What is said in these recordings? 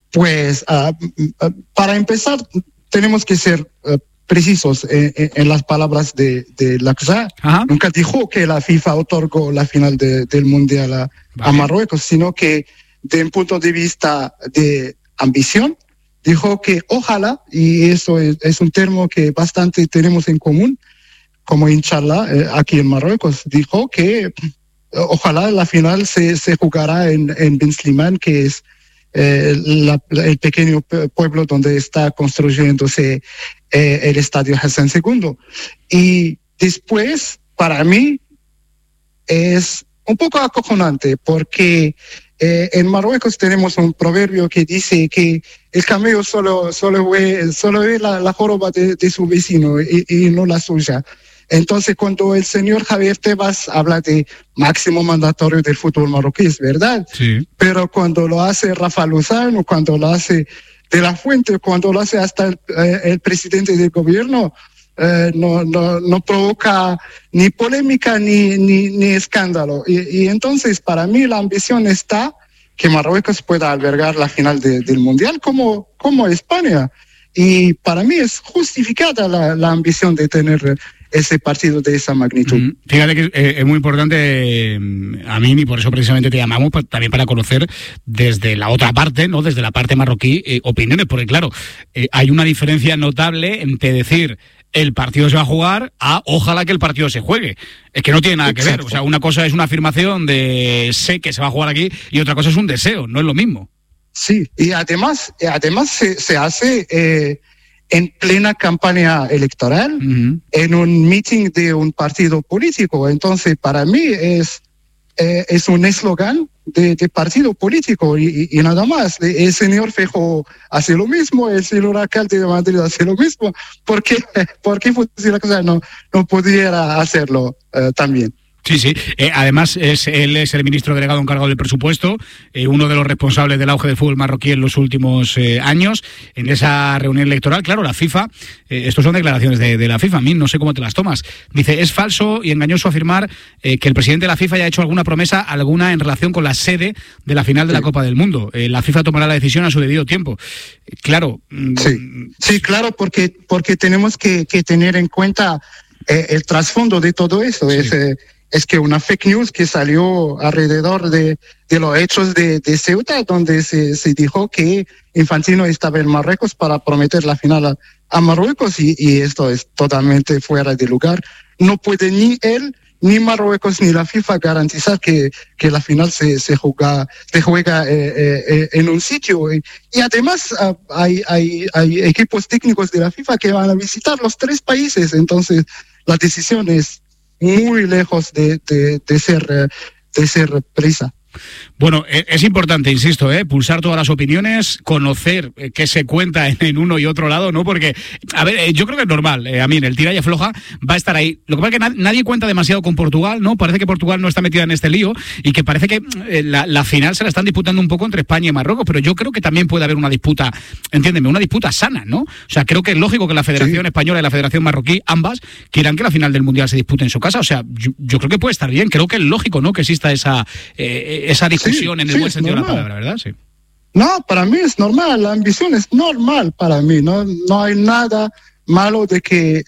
Pues para empezar, tenemos que ser precisos en las palabras de Lacazette. Nunca dijo que la FIFA otorgó la final del Mundial a Marruecos, sino que de un punto de vista de ambición, dijo que ojalá, y eso es un término que bastante tenemos en común, como inshallah aquí en Marruecos, dijo que ojalá la final se jugará en Ben Slimane, que es el pequeño pueblo donde está construyéndose el estadio Hassan II. Y después, para mí, es un poco acojonante porque en Marruecos tenemos un proverbio que dice que el camello solo ve la joroba de su vecino y no la suya. Entonces, cuando el señor Javier Tebas habla de máximo mandatorio del fútbol marroquí, es verdad. Sí. Pero cuando lo hace Rafa Luzano, cuando lo hace De la Fuente, cuando lo hace hasta el presidente del gobierno, no provoca ni polémica ni escándalo. Y entonces, para mí, la ambición está que Marruecos pueda albergar la final del Mundial como España. Y para mí es justificada la ambición de tener ese partido de esa magnitud. Fíjate que es muy importante, Amin, y por eso precisamente te llamamos, también para conocer desde la otra parte, ¿no? Desde la parte marroquí, opiniones, porque claro, hay una diferencia notable entre decir el partido se va a jugar a ojalá que el partido se juegue. Es que no tiene nada que ver. O sea, una cosa es una afirmación de sé que se va a jugar aquí y otra cosa es un deseo, no es lo mismo. Sí, y además se hace en plena campaña electoral, en un meeting de un partido político. Entonces, para mí es un eslogan de partido político y nada más. El señor Feijóo hace lo mismo, el señor alcalde de Madrid hace lo mismo. ¿Por qué la cosa no pudiera hacerlo también? Sí, sí. Además, él es el ministro delegado encargado del presupuesto, uno de los responsables del auge del fútbol marroquí en los últimos años. En esa reunión electoral, claro, la FIFA, estos son declaraciones de la FIFA, a mí no sé cómo te las tomas. Dice, es falso y engañoso afirmar que el presidente de la FIFA haya hecho alguna promesa alguna en relación con la sede de la final de la Copa del Mundo. La FIFA tomará la decisión a su debido tiempo. Claro. Sí, claro, porque tenemos que tener en cuenta el trasfondo de todo eso. Sí. Es que una fake news que salió alrededor de los hechos de Ceuta, donde se dijo que Infantino estaba en Marruecos para prometer la final a Marruecos y esto es totalmente fuera de lugar. No puede ni él, ni Marruecos, ni la FIFA garantizar que la final se juega en un sitio. Y además hay equipos técnicos de la FIFA que van a visitar los 3 países, entonces la decisión es muy lejos de ser presa. Bueno, es importante, insisto, pulsar todas las opiniones, conocer qué se cuenta en uno y otro lado, ¿no? Porque, a ver, yo creo que es normal, a mí el tira y afloja va a estar ahí. Lo que pasa es que nadie cuenta demasiado con Portugal, ¿no? Parece que Portugal no está metida en este lío y que parece que la final se la están disputando un poco entre España y Marruecos, pero yo creo que también puede haber una disputa, entiéndeme, una disputa sana, ¿no? O sea, creo que es lógico que la Federación Española y la Federación Marroquí, ambas, quieran que la final del Mundial se dispute en su casa. O sea, yo creo que puede estar bien, creo que es lógico, ¿no? Que exista esa discusión en el buen sentido de la palabra, ¿verdad? Sí. No, para mí es normal, la ambición es normal para mí, no hay nada malo de que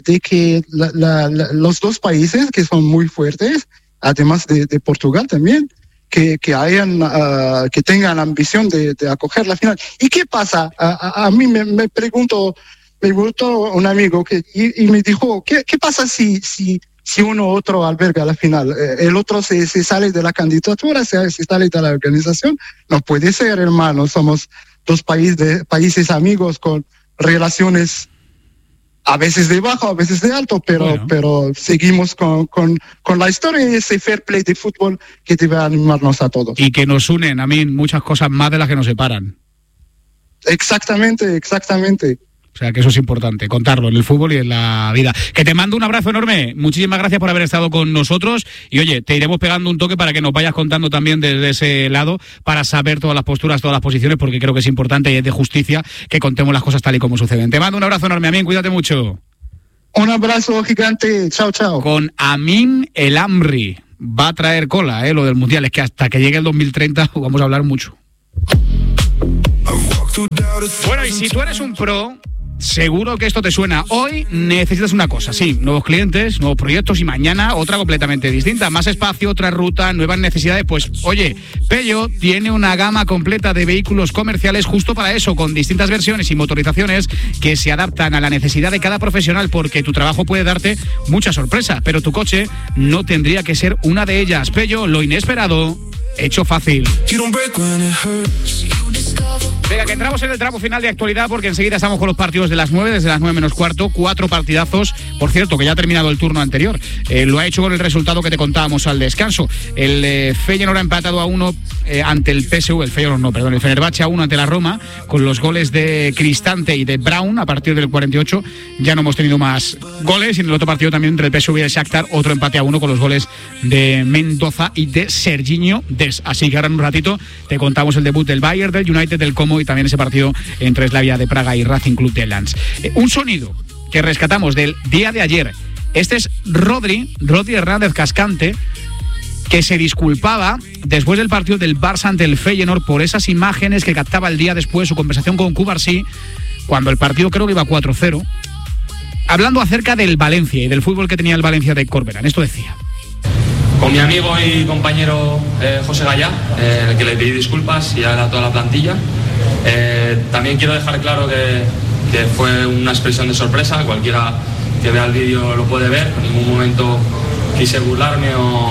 los 2 países que son muy fuertes, además de Portugal también, que tengan la ambición de acoger la final. ¿Y qué pasa? A mí me preguntó un amigo y me dijo, ¿qué pasa si uno u otro alberga la final? El otro se sale de la candidatura, se sale de la organización. No puede ser, hermano. Somos 2 países amigos con relaciones a veces de bajo, a veces de alto, pero seguimos con la historia y ese fair play de fútbol que debe animarnos a todos. Y que nos unen, a mí, muchas cosas más de las que nos separan. Exactamente. O sea, que eso es importante, contarlo en el fútbol y en la vida. Que te mando un abrazo enorme. Muchísimas gracias por haber estado con nosotros. Y oye, te iremos pegando un toque para que nos vayas contando también desde ese lado, para saber todas las posturas, todas las posiciones, porque creo que es importante y es de justicia que contemos las cosas tal y como suceden. Te mando un abrazo enorme, Amin. Cuídate mucho. Un abrazo gigante. Chao, chao. Con Amin El Amri. Va a traer cola, lo del Mundial. Es que hasta que llegue el 2030 vamos a hablar mucho. Bueno, y si tú eres un pro, seguro que esto te suena. Hoy necesitas una cosa, sí, nuevos clientes, nuevos proyectos, y mañana otra completamente distinta. Más espacio, otra ruta, nuevas necesidades. Pues oye, Peugeot tiene una gama completa de vehículos comerciales justo para eso, con distintas versiones y motorizaciones que se adaptan a la necesidad de cada profesional, porque tu trabajo puede darte mucha sorpresa, pero tu coche no tendría que ser una de ellas. Peugeot, lo inesperado hecho fácil. Venga, que entramos en el tramo final de actualidad, porque enseguida estamos con los partidos de las 9, desde las 9 menos cuarto, 4 partidazos. Por cierto, que ya ha terminado el turno anterior. Lo ha hecho con el resultado que te contábamos al descanso. El Feyenoord ha empatado a 1 ante el PSV, el Fenerbahce a 1 ante la Roma, con los goles de Cristante y de Brown a partir del 48. Ya no hemos tenido más goles, y en el otro partido también entre el PSV y el Shakhtar, otro empate a 1 con los goles de Mendoza y de Serginho Dest. Así que ahora en un ratito te contamos el debut del Bayern, del United, del Como, y también ese partido entre Slavia de Praga y Racing Club de Lens. Un sonido que rescatamos del día de ayer. Este es Rodri Hernández Cascante, que se disculpaba después del partido del Barça ante el Feyenoord por esas imágenes que captaba el día después, su conversación con Cubarsí, cuando el partido creo que iba 4-0, hablando acerca del Valencia y del fútbol que tenía el Valencia de Corberán. Esto decía: con mi amigo y compañero José Gallá, el que le pedí disculpas, y a toda la plantilla. También quiero dejar claro que fue una expresión de sorpresa. Cualquiera que vea el vídeo lo puede ver. En ningún momento quise burlarme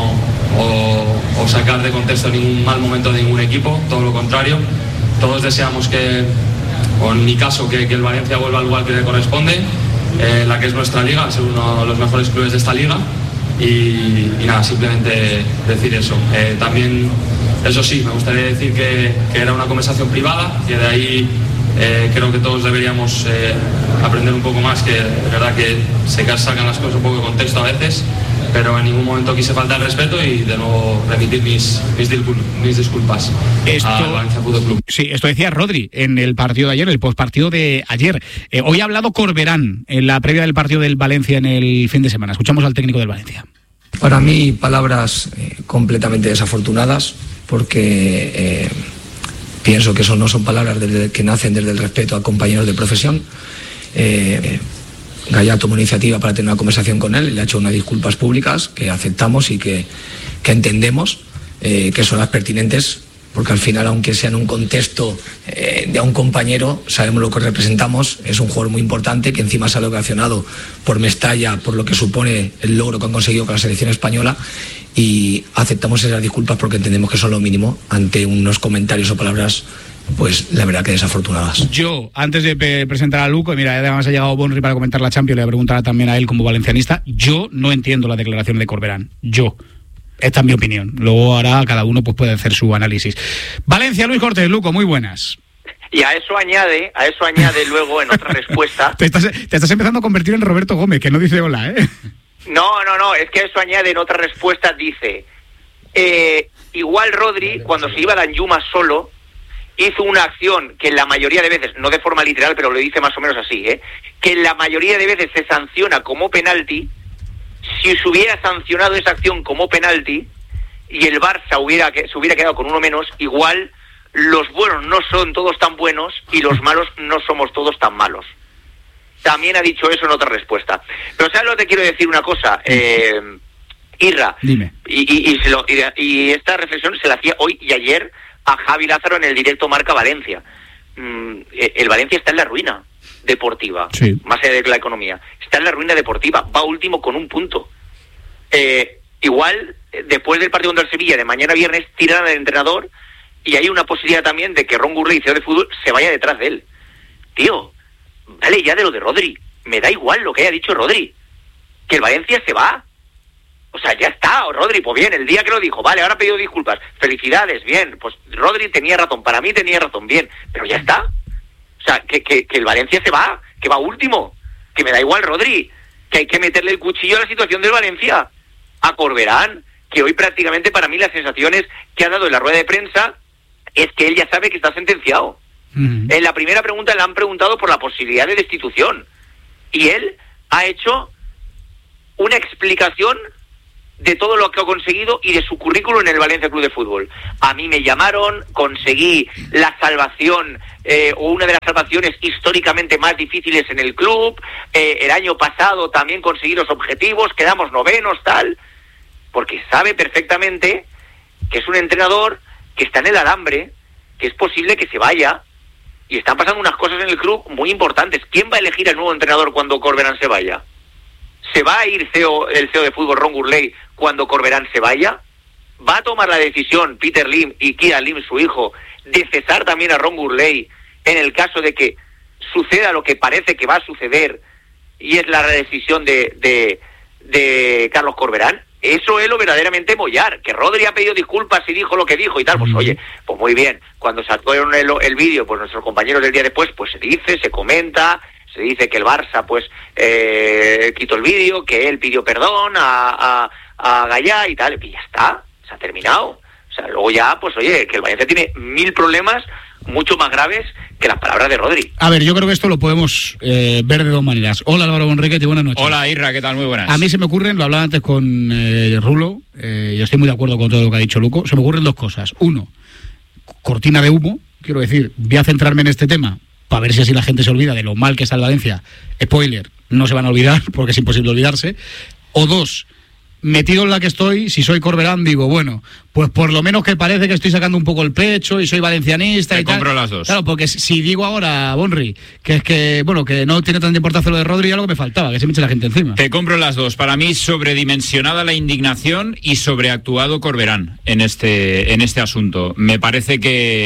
o sacar de contexto ningún mal momento de ningún equipo, todo lo contrario. Todos deseamos que, o en mi caso, que el Valencia vuelva al lugar que le corresponde, la que es nuestra liga, ser uno de los mejores clubes de esta liga. Y nada, simplemente decir eso. También, eso sí, me gustaría decir que era una conversación privada, que de ahí creo que todos deberíamos aprender un poco más, que de verdad que se sacan las cosas un poco de contexto a veces, pero en ningún momento quise faltar el respeto, y de nuevo remitir mis disculpas al Valencia Fútbol Club. Sí, esto decía Rodri en el partido de ayer, el postpartido de ayer. Hoy ha hablado Corberán en la previa del partido del Valencia en el fin de semana. Escuchamos al técnico del Valencia. Para mí, palabras completamente desafortunadas, porque pienso que eso no son palabras que nacen desde el respeto a compañeros de profesión. Gallá tomó iniciativa para tener una conversación con él, le ha hecho unas disculpas públicas que aceptamos y que entendemos que son las pertinentes, porque al final, aunque sea en un contexto de a un compañero, sabemos lo que representamos. Es un jugador muy importante, que encima sale ovacionado por Mestalla, por lo que supone el logro que han conseguido con la selección española, y aceptamos esas disculpas porque entendemos que son lo mínimo ante unos comentarios o palabras, pues la verdad que desafortunadas. Yo, antes de presentar a Luco, mira, además ha llegado Bonri para comentar la Champions, le voy a preguntar también a él como valencianista. Yo no entiendo la declaración de Corberán. Esta es mi opinión. Luego ahora cada uno pues puede hacer su análisis. Valencia, Luis Cortés. Luco, muy buenas. Y a eso añade luego en otra respuesta. Te estás empezando a convertir en Roberto Gómez, que no dice hola, ¿eh? No, es que a eso añade en otra respuesta, dice, igual Rodri, cuando se iba a Danjuma solo, hizo una acción que en la mayoría de veces, no de forma literal, pero lo dice más o menos así, que en la mayoría de veces se sanciona como penalti. Si se hubiera sancionado esa acción como penalti y el Barça se hubiera quedado con uno menos, igual los buenos no son todos tan buenos y los malos no somos todos tan malos. También ha dicho eso en otra respuesta. Pero ¿sabes lo que te quiero decir? Una cosa, Irra. Dime. Y esta reflexión se la hacía hoy y ayer a Javi Lázaro en el directo Marca Valencia. El Valencia está en la ruina deportiva, sí, más allá de la economía. Está en la ruina deportiva, va último con un punto. Igual, después del partido contra el Sevilla de mañana viernes, tiran al entrenador, y hay una posibilidad también de que Ron Gurley, CEO de fútbol, se vaya detrás de él. Tío, vale ya de lo de Rodri, me da igual lo que haya dicho Rodri, que el Valencia se va. O sea, ya está, Rodri, pues bien, el día que lo dijo, vale, ahora ha pedido disculpas, felicidades, bien, pues Rodri tenía razón, para mí tenía razón, bien, pero ya está. O sea, que el Valencia se va, que va último, que me da igual Rodri, que hay que meterle el cuchillo a la situación del Valencia, a Corberán, que hoy prácticamente para mí las sensaciones que ha dado en la rueda de prensa es que él ya sabe que está sentenciado. En la primera pregunta le han preguntado por la posibilidad de destitución, y él ha hecho una explicación de todo lo que ha conseguido y de su currículum en el Valencia Club de Fútbol. A mí me llamaron, conseguí la salvación, o una de las salvaciones históricamente más difíciles en el club. El año pasado también conseguí los objetivos, quedamos novenos, tal, porque sabe perfectamente que es un entrenador que está en el alambre, que es posible que se vaya, y están pasando unas cosas en el club muy importantes. ¿Quién va a elegir al nuevo entrenador cuando Corberán se vaya? ¿Se va a ir el CEO de fútbol, Ron Gurley, cuando Corberán se vaya? ¿Va a tomar la decisión Peter Lim y Kieran Lim, su hijo, de cesar también a Ron Gurley en el caso de que suceda lo que parece que va a suceder y es la decisión de Carlos Corberán? Eso es lo verdaderamente mollar. Que Rodri ha pedido disculpas y dijo lo que dijo y tal, pues oye, pues muy bien. Cuando sacaron el vídeo, pues nuestros compañeros del día después, pues se dice, se comenta, se dice que el Barça pues quitó el vídeo, que él pidió perdón a Gallá y tal, y ya está, se ha terminado. O sea, luego ya, pues oye, que el Valencia tiene 1000 problemas mucho más graves que las palabras de Rodri. A ver, yo creo que esto lo podemos ver de dos maneras. Hola Álvaro Bonriquet, buenas noches. Hola Irra, ¿qué tal? Muy buenas. A mí se me ocurren, lo hablaba antes con Rulo, yo estoy muy de acuerdo con todo lo que ha dicho Luco, se me ocurren dos cosas. Uno, cortina de humo, quiero decir, voy a centrarme en este tema para ver si así la gente se olvida de lo mal que está el Valencia. Spoiler, no se van a olvidar porque es imposible olvidarse. O dos, metido en la que estoy, si soy Corberán, digo, bueno, pues por lo menos que parece que estoy sacando un poco el pecho y soy valencianista y tal. Te compro las dos. Claro, porque si digo ahora, Bonri, que es que, bueno, que no tiene tanta importancia lo de Rodri, ya lo que me faltaba, que se me eche la gente encima. Te compro las dos. Para mí, sobredimensionada la indignación y sobreactuado Corberán en este asunto. Me parece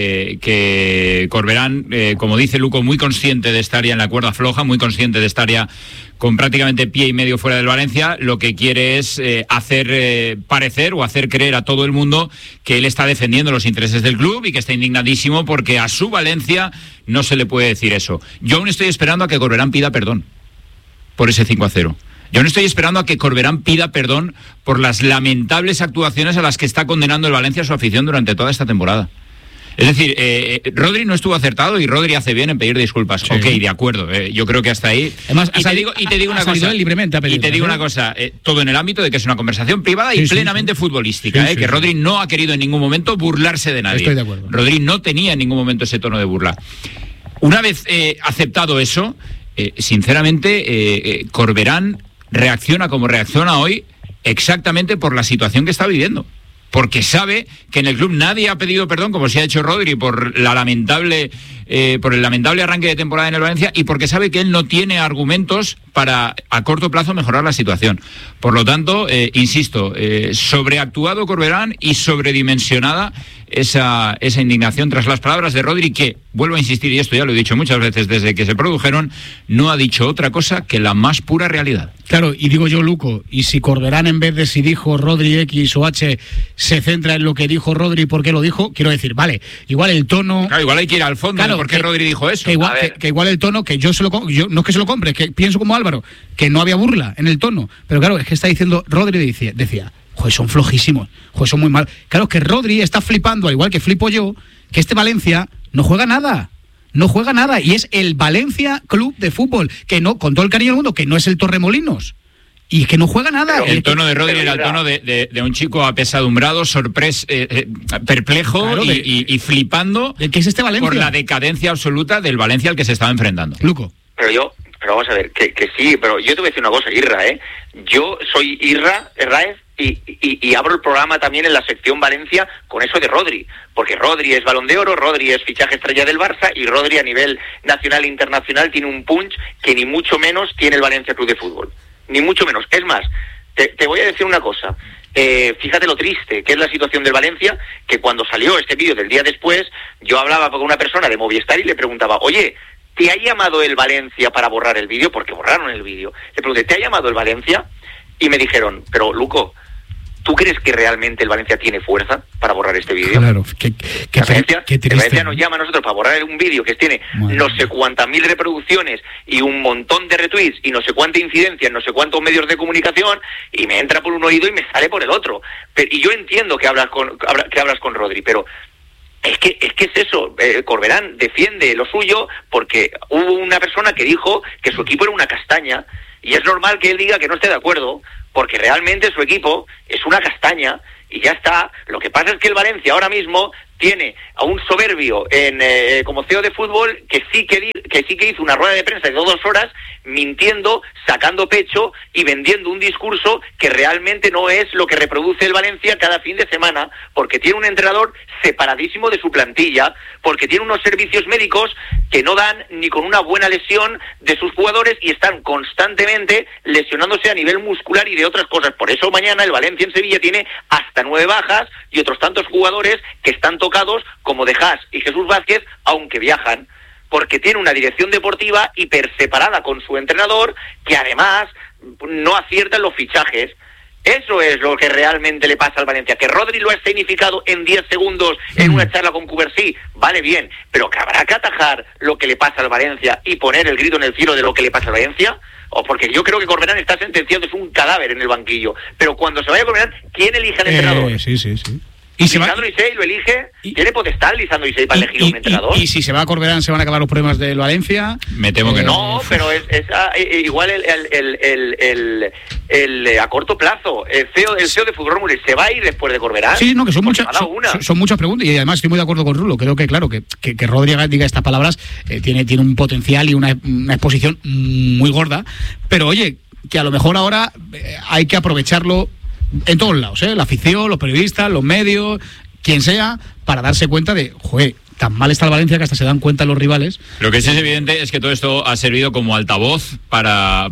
que Corberán, como dice Luco, muy consciente de estar ya en la cuerda floja, muy consciente de estar ya con prácticamente pie y medio fuera del Valencia, lo que quiere es hacer parecer o hacer creer a todo el mundo que él está defendiendo los intereses del club y que está indignadísimo porque a su Valencia no se le puede decir eso. Yo aún estoy esperando a que Corberán pida perdón por ese 5-0. Yo no estoy esperando a que Corberán pida perdón por las lamentables actuaciones a las que está condenando el Valencia a su afición durante toda esta temporada. Es decir, Rodri no estuvo acertado y Rodri hace bien en pedir disculpas. Sí. Ok, de acuerdo. Yo creo que hasta ahí. Además, y te digo una cosa. Libremente y te digo una cosa. Todo en el ámbito de que es una conversación privada y plenamente futbolística. Que Rodri no ha querido en ningún momento burlarse de nadie. Estoy de acuerdo. Rodri no tenía en ningún momento ese tono de burla. Una vez aceptado eso, sinceramente, Corberán reacciona como reacciona hoy exactamente por la situación que está viviendo. Porque sabe que en el club nadie ha pedido perdón, como se ha hecho Rodri, por el lamentable arranque de temporada en el Valencia, y porque sabe que él no tiene argumentos para a corto plazo mejorar la situación. Por lo tanto, insisto, sobreactuado Corberán y sobredimensionada esa indignación tras las palabras de Rodri, que, vuelvo a insistir, y esto ya lo he dicho muchas veces desde que se produjeron, no ha dicho otra cosa que la más pura realidad. Claro, y digo yo, Luco, y si Corberán, en vez de si dijo Rodri X o H, se centra en lo que dijo Rodri y por qué lo dijo, quiero decir, vale, igual el tono... Claro, igual hay que ir al fondo, claro, de por qué Rodri dijo eso. Que igual el tono, que yo no es que se lo compre, es que pienso como Álvaro, que no había burla en el tono, pero claro, es que está diciendo, Rodri decía, joder, son flojísimos, joder, son muy mal. Claro, que Rodri está flipando, al igual que flipo yo, que este Valencia no juega nada. No juega nada, y es el Valencia Club de Fútbol, que no, con todo el cariño del mundo, que no es el Torremolinos, y que no juega nada. El tono de Rodri era el tono de un chico apesadumbrado, perplejo, claro, y flipando ¿qué es este Valencia? Por la decadencia absoluta del Valencia al que se estaba enfrentando. Luco. Pero vamos a ver, que sí, pero yo te voy a decir una cosa, Irra, yo soy Irra Herráez, y abro el programa también en la sección Valencia con eso de Rodri, porque Rodri es Balón de Oro, Rodri es fichaje estrella del Barça, y Rodri a nivel nacional e internacional tiene un punch que ni mucho menos tiene el Valencia Club de Fútbol, ni mucho menos. Es más, te voy a decir una cosa, fíjate lo triste que es la situación del Valencia, que cuando salió este vídeo del día después, yo hablaba con una persona de Movistar y le preguntaba, oye, ¿te ha llamado el Valencia para borrar el vídeo? Porque borraron el vídeo. Le pregunté, ¿te ha llamado el Valencia? Y me dijeron, pero Luco, ¿tú crees que realmente el Valencia tiene fuerza para borrar este vídeo? Claro, el Valencia nos llama a nosotros para borrar un vídeo que tiene no sé cuántas mil reproducciones y un montón de retweets y no sé cuánta incidencia en no sé cuántos medios de comunicación, y me entra por un oído y me sale por el otro. Y yo entiendo que hablas con Rodri, pero Es que es eso, Corberán defiende lo suyo porque hubo una persona que dijo que su equipo era una castaña, y es normal que él diga que no esté de acuerdo, porque realmente su equipo es una castaña, y ya está. Lo que pasa es que el Valencia ahora mismo tiene a un soberbio como CEO de fútbol que sí que hizo una rueda de prensa de 2 horas mintiendo, sacando pecho y vendiendo un discurso que realmente no es lo que reproduce el Valencia cada fin de semana, porque tiene un entrenador separadísimo de su plantilla, porque tiene unos servicios médicos que no dan ni con una buena lesión de sus jugadores y están constantemente lesionándose a nivel muscular y de otras cosas. Por eso mañana el Valencia en Sevilla tiene hasta 9 bajas y otros tantos jugadores que están tocados, como De Haas y Jesús Vázquez, aunque viajan, porque tiene una dirección deportiva hiper separada con su entrenador, que además no acierta en los fichajes. Eso es lo que realmente le pasa al Valencia. Que Rodri lo ha escenificado en 10 segundos en una charla con Cubarsí, vale, bien, pero que habrá que atajar lo que le pasa al Valencia y poner el grito en el cielo de lo que le pasa al Valencia. O porque yo creo que Corberán está sentenciado, es un cadáver en el banquillo. Pero cuando se vaya Corberán, ¿quién elige al entrenador? Sí. Y si Lisandro Isey lo elige, tiene potestad Lisandro Isey para elegir un entrenador. Y si se va a Corberán, ¿se van a acabar los problemas del Valencia? Me temo que no. No, pero es igual el a corto plazo. El CEO de Fútbol Rumores se va a ir después de Corberán. Sí, no, que son muchas preguntas. Y además estoy muy de acuerdo con Rulo. Creo que, claro, que Rodri diga estas palabras tiene un potencial y una exposición muy gorda. Pero oye, que a lo mejor ahora hay que aprovecharlo en todos lados, la afición, los periodistas, los medios, quien sea, para darse cuenta de, joder, tan mal está el Valencia que hasta se dan cuenta los rivales. Lo que sí es evidente es que todo esto ha servido como altavoz para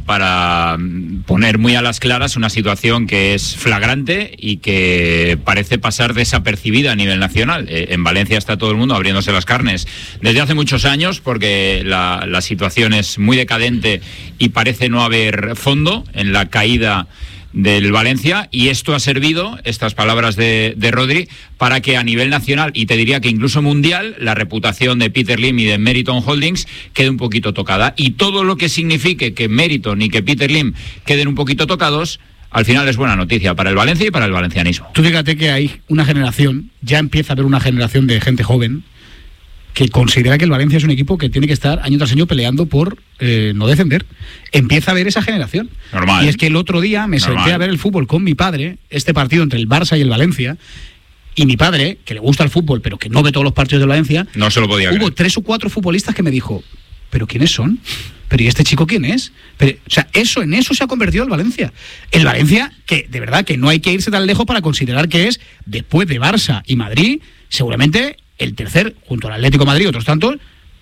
poner muy a las claras una situación que es flagrante y que parece pasar desapercibida a nivel nacional. En Valencia está todo el mundo abriéndose las carnes desde hace muchos años, porque la situación es muy decadente y parece no haber fondo en la caída del Valencia, y esto ha servido, estas palabras de Rodri, para que a nivel nacional, y te diría que incluso mundial, la reputación de Peter Lim y de Meriton Holdings quede un poquito tocada, y todo lo que signifique que Meriton y que Peter Lim queden un poquito tocados, al final es buena noticia para el Valencia y para el valencianismo. Tú fíjate que hay una generación, ya empieza a haber una generación de gente joven que considera que el Valencia es un equipo que tiene que estar año tras año peleando por no descender. Empieza a ver esa generación. Normal. Y es que el otro día me senté a ver el fútbol con mi padre, este partido entre el Barça y el Valencia, y mi padre, que le gusta el fútbol, pero que no ve todos los partidos del Valencia, no se lo podía creer. Hubo 3 o 4 futbolistas que me dijo, ¿pero quiénes son? ¿Pero y este chico quién es? Pero, o sea, en eso se ha convertido el Valencia. El Valencia, que de verdad que no hay que irse tan lejos para considerar que es, después de Barça y Madrid, seguramente el tercer, junto al Atlético de Madrid y otros tantos,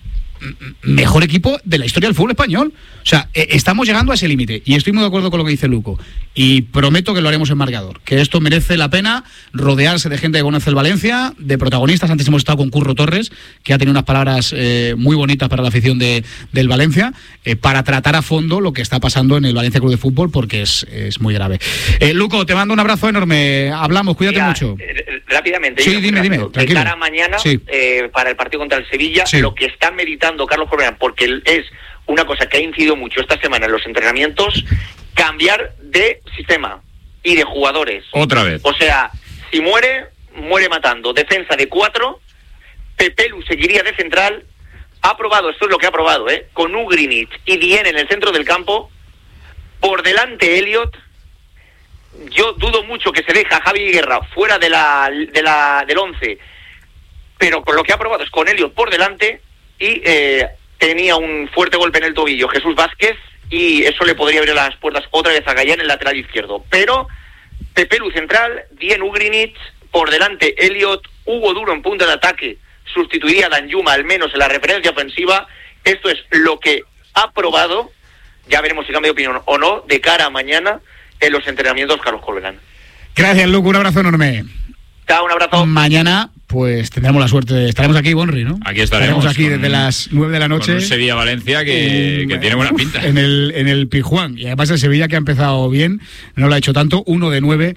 mejor equipo de la historia del fútbol español. O sea, estamos llegando a ese límite, y estoy muy de acuerdo con lo que dice Luco, y prometo que lo haremos en Marcador, que esto merece la pena rodearse de gente que conoce el Valencia, de protagonistas. Antes hemos estado con Curro Torres, que ha tenido unas palabras muy bonitas para la afición del Valencia, para tratar a fondo lo que está pasando en el Valencia Club de Fútbol, porque es muy grave. Luco, te mando un abrazo enorme, hablamos, cuídate mucho. Rápidamente, sí, dime, de cara a mañana, para el partido contra el Sevilla, lo que está meditando Carlos Corberán, porque es una cosa que ha incidido mucho esta semana en los entrenamientos, cambiar de sistema y de jugadores. Otra vez. O sea, si muere matando. Defensa de 4, Pepelu seguiría de central. Ha probado, esto es lo que ha probado, con Ugrinic y Dien en el centro del campo. Por delante Elliot. Yo dudo mucho que se deje a Javi Guerra fuera del 11, pero con lo que ha probado es con Elliot por delante, y tenía un fuerte golpe en el tobillo Jesús Vázquez, y eso le podría abrir las puertas otra vez a Gallá en el lateral izquierdo. Pero Pepelu central, Dien, Ugrinic, por delante Elliot, Hugo Duro en punta de ataque, sustituiría a Danjuma al menos en la referencia ofensiva. Esto es lo que ha probado, ya veremos si cambia de opinión o no, de cara a mañana en los entrenamientos Carlos Corberán. Gracias, Luco, un abrazo enorme. Chao, un abrazo. Mañana pues tendremos la suerte estaremos aquí, Bonri, ¿no? Aquí estaremos aquí desde las 9 de la noche. Con un Sevilla-Valencia que tiene buena pinta. En el Pizjuán. Y además el Sevilla, que ha empezado bien, no lo ha hecho tanto. 1 de 12.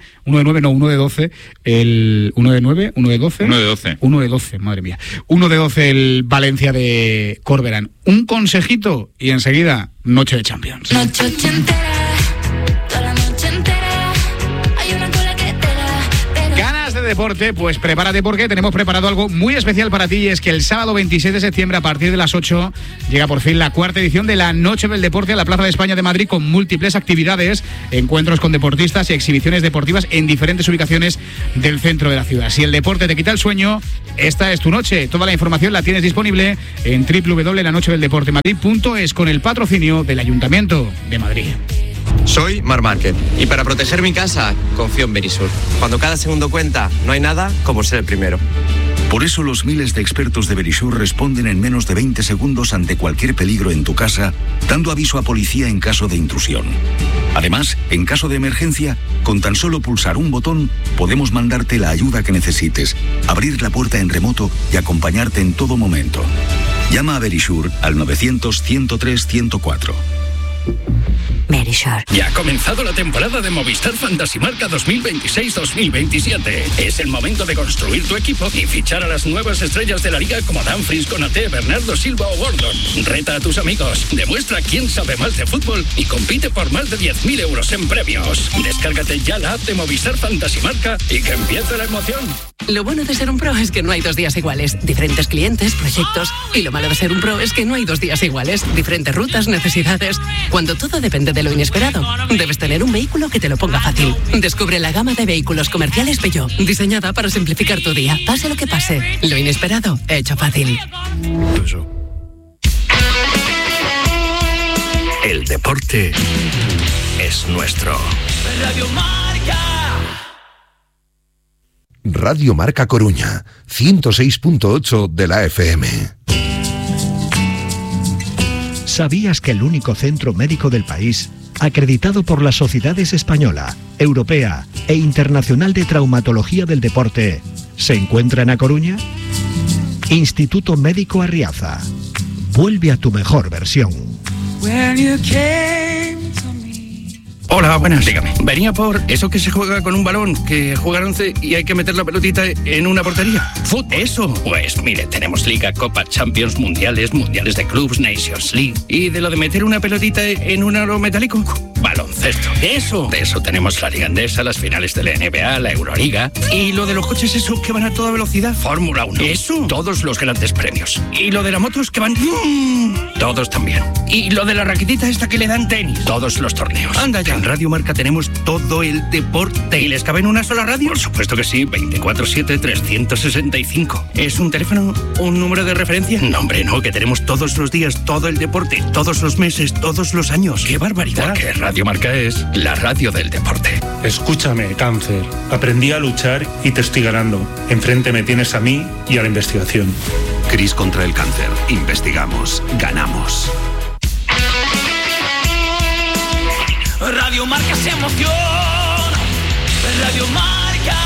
El 1 de 9, 1 de 12. 1 de 12. 1 de 12, madre mía. 1 de 12 el Valencia de Corberán. Un consejito y enseguida, noche de Champions. Noche entera, toda la noche entera, hay una cola que te da. Ganas de deporte, pues prepárate porque tenemos preparado algo muy especial para ti, y es que el sábado 26 de septiembre a partir de las 8 llega por fin la cuarta edición de la Noche del Deporte a la Plaza de España de Madrid, con múltiples actividades, encuentros con deportistas y exhibiciones deportivas en diferentes ubicaciones del centro de la ciudad. Si el deporte te quita el sueño, esta es tu noche. Toda la información la tienes disponible en www.lanochedeldeportemadrid.es con el patrocinio del Ayuntamiento de Madrid. Soy Marc Márquez y para proteger mi casa confío en Verisur. Cuando cada segundo cuenta, no hay nada como ser el primero. Por eso los miles de expertos de Verisur responden en menos de 20 segundos ante cualquier peligro en tu casa, dando aviso a policía en caso de intrusión. Además, en caso de emergencia, con tan solo pulsar un botón, podemos mandarte la ayuda que necesites, abrir la puerta en remoto y acompañarte en todo momento. Llama a Verisur al 900-103-104. Verisur. Ya ha comenzado la temporada de Movistar Fantasy Marca 2026-2027. Es el momento de construir tu equipo y fichar a las nuevas estrellas de la liga como Dumfries, Konaté, Bernardo Silva o Gordon. Reta a tus amigos, demuestra quién sabe más de fútbol y compite por más de 10.000 euros en premios. Descárgate ya la app de Movistar Fantasy Marca y que empiece la emoción. Lo bueno de ser un pro es que no hay 2 días iguales. Diferentes clientes, proyectos. Y lo malo de ser un pro es que no hay 2 días iguales. Diferentes rutas, necesidades. Cuando todo depende de lo inesperado, debes tener un vehículo que te lo ponga fácil. Descubre la gama de vehículos comerciales Peugeot, diseñada para simplificar tu día. Pase lo que pase, lo inesperado hecho fácil. El deporte es nuestro. Radio Marca. Radio Marca Coruña, 106.8 de la FM. ¿Sabías que el único centro médico del país, acreditado por las sociedades española, europea e internacional de traumatología del deporte, se encuentra en A Coruña? Instituto Médico Arriaza. Vuelve a tu mejor versión. Hola, buenas. Dígame. Venía por eso que se juega con un balón, que juegan 11 y hay que meter la pelotita en una portería. ¿Fútbol? ¿Eso? Pues mire, tenemos Liga, Copa, Champions, Mundiales de clubs, Nations League. ¿Y de lo de meter una pelotita en un aro metálico? Baloncesto. ¿Eso? De eso tenemos la Liga Endesa, las finales de la NBA, la Euroliga. ¿Y lo de los coches eso que van a toda velocidad? Fórmula 1. ¿Eso? Todos los grandes premios. ¿Y lo de las motos que van? Todos también. ¿Y lo de la raquetita esta que le dan tenis? Todos los torneos. Anda ya. En Radio Marca tenemos todo el deporte. ¿Y les cabe en una sola radio? Por supuesto que sí, 24/7-365. ¿Es un teléfono? ¿Un número de referencia? No, hombre, no, que tenemos todos los días, todo el deporte, todos los meses, todos los años. ¡Qué barbaridad! Porque Radio Marca es la radio del deporte. Escúchame, cáncer. Aprendí a luchar y te estoy ganando. Enfrente me tienes a mí y a la investigación. CRIS contra el cáncer. Investigamos. Ganamos. Radio Marca se emoción. Radio Marca.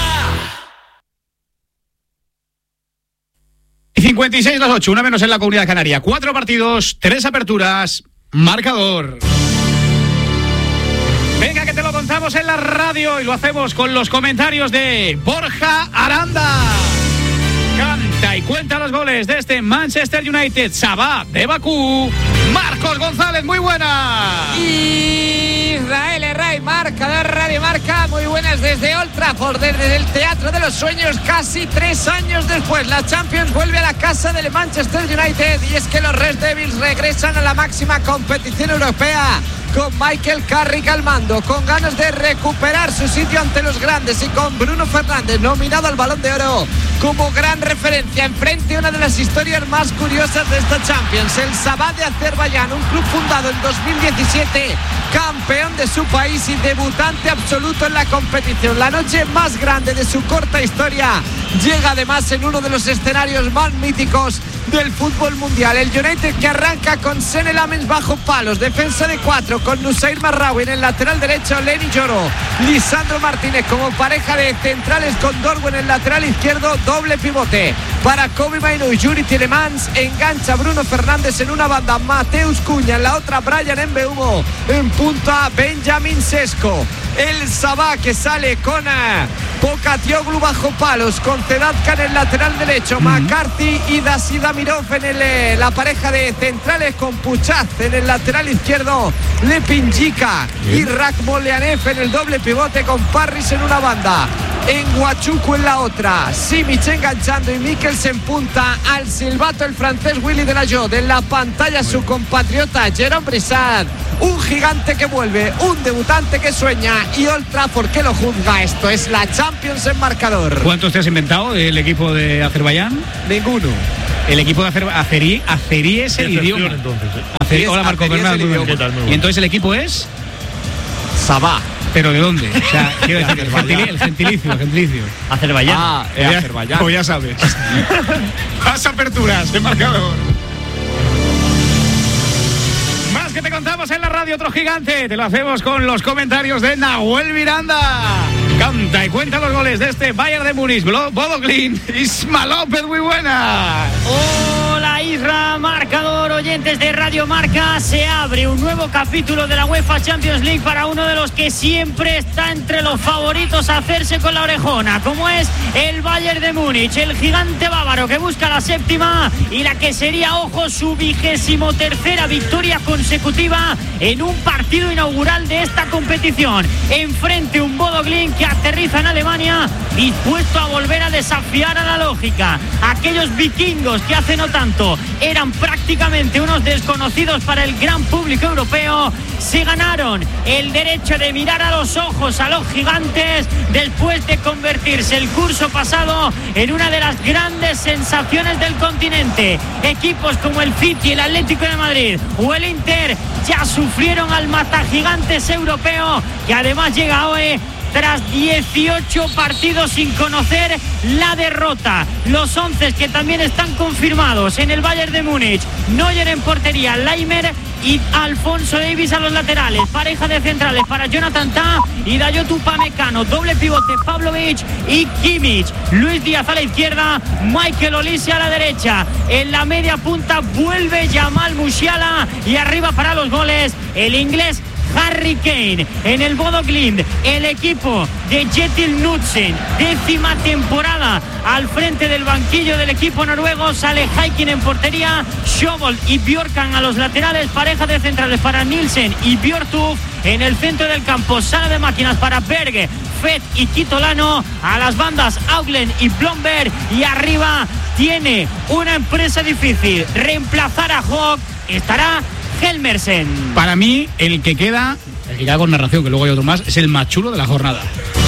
56-8, una menos en la Comunidad Canaria. 4 partidos, 3 aperturas, marcador. Venga, que te lo contamos en la radio y lo hacemos con los comentarios de Borja Aranda. Canta y cuenta los goles de este Manchester United. Sabah de Bakú. Marcos González, muy buena. Israel Herray, marca de Radio Marca. Muy buenas desde Old Trafford, desde el Teatro de los Sueños, casi 3 años después. La Champions vuelve a la casa del Manchester United y es que los Red Devils regresan a la máxima competición europea. Con Michael Carrick al mando, con ganas de recuperar su sitio ante los grandes y con Bruno Fernández nominado al Balón de Oro como gran referencia enfrente a una de las historias más curiosas de esta Champions. El Sabah de Azerbaiyán, un club fundado en 2017, campeón de su país y debutante absoluto en la competición. La noche más grande de su corta historia llega además en uno de los escenarios más míticos del fútbol mundial. El United que arranca con Sene Lammens bajo palos, defensa de 4 con Nusair Marraoui en el lateral derecho, Lenny Yoro, Lisandro Martínez como pareja de centrales con Dorgu en el lateral izquierdo, doble pivote para Kobe Mainoo y Yuri Tielemans, engancha Bruno Fernández en una banda, Mateus Cunha en la otra, Brian Mbeumo en punta, Benjamin Sesko. El Sabah que sale con Pocatiglu bajo palos, con Zedazka en el lateral derecho, McCarthy y Dasidamirov en la pareja de centrales, con Puchaz en el lateral izquierdo, Lepinjica y Rakhmolianev en el doble pivote, con Parris en una banda, en Huachuco en la otra. Simic enganchando y Mikkelsen punta al silbato el francés Willy Delayot. En la pantalla su compatriota Jérôme Brissat. Un gigante que vuelve, un debutante que sueña y Old Trafford que lo juzga. Esto es la Champions en marcador. ¿Cuántos te has inventado del equipo de Azerbaiyán? Ninguno. El equipo de Azerí es el idioma. Entonces. Hola Marco Bernal. ¿Y entonces el equipo es? Sabah. ¿Pero de dónde? O sea, quiero decir, el gentilicio. Azerbaiyán. Azerbaiyán. Pues ya sabes. Más aperturas de marcador. Más que te contamos en la radio, otro gigante. Te lo hacemos con los comentarios de Nahuel Miranda. Canta y cuenta los goles de este Bayern de Múnich. Bodo Glimt, Isma López, muy buena. Hola Isra, marcador, oyentes de Radio Marca. Se abre un nuevo capítulo de la UEFA Champions League para uno de los que siempre está entre los favoritos a hacerse con la orejona, como es el Bayern de Múnich, el gigante bávaro que busca la séptima y la que sería, ojo, su 23ª victoria consecutiva en un partido inaugural de esta competición. Enfrente un Bodo Glimt que aterriza en Alemania, dispuesto a volver a desafiar a la lógica. Aquellos vikingos que hace no tanto eran prácticamente unos desconocidos para el gran público europeo, se ganaron el derecho de mirar a los ojos a los gigantes después de convertirse el curso pasado en una de las grandes sensaciones del continente. Equipos como el City, el Atlético de Madrid o el Inter ya sufrieron al matagigantes europeo, que además llega hoy tras 18 partidos sin conocer la derrota. Los 11 que también están confirmados en el Bayern de Múnich: Neuer en portería, Laimer y Alfonso Davies a los laterales, pareja de centrales para Jonathan Tah y Dayot Upamecano, doble pivote Pavlovic y Kimmich, Luis Díaz a la izquierda, Michael Olise a la derecha. En la media punta vuelve Jamal Musiala y arriba para los goles el inglés Harry Kane. En el Bodo Glimt, el equipo de Kjetil Knudsen, 10ª temporada al frente del banquillo del equipo noruego. Sale Haikin en portería, Schobold y Bjorkan a los laterales, pareja de centrales para Nielsen y Bjortuf. En el centro del campo, sala de máquinas para Berge, Fed y Kitolano. A las bandas, Auglen y Blomberg. Y arriba tiene una empresa difícil: reemplazar a Hawk. Estará Helmersen. Para mí, el que queda con narración, que luego hay otro más, es el más chulo de la jornada.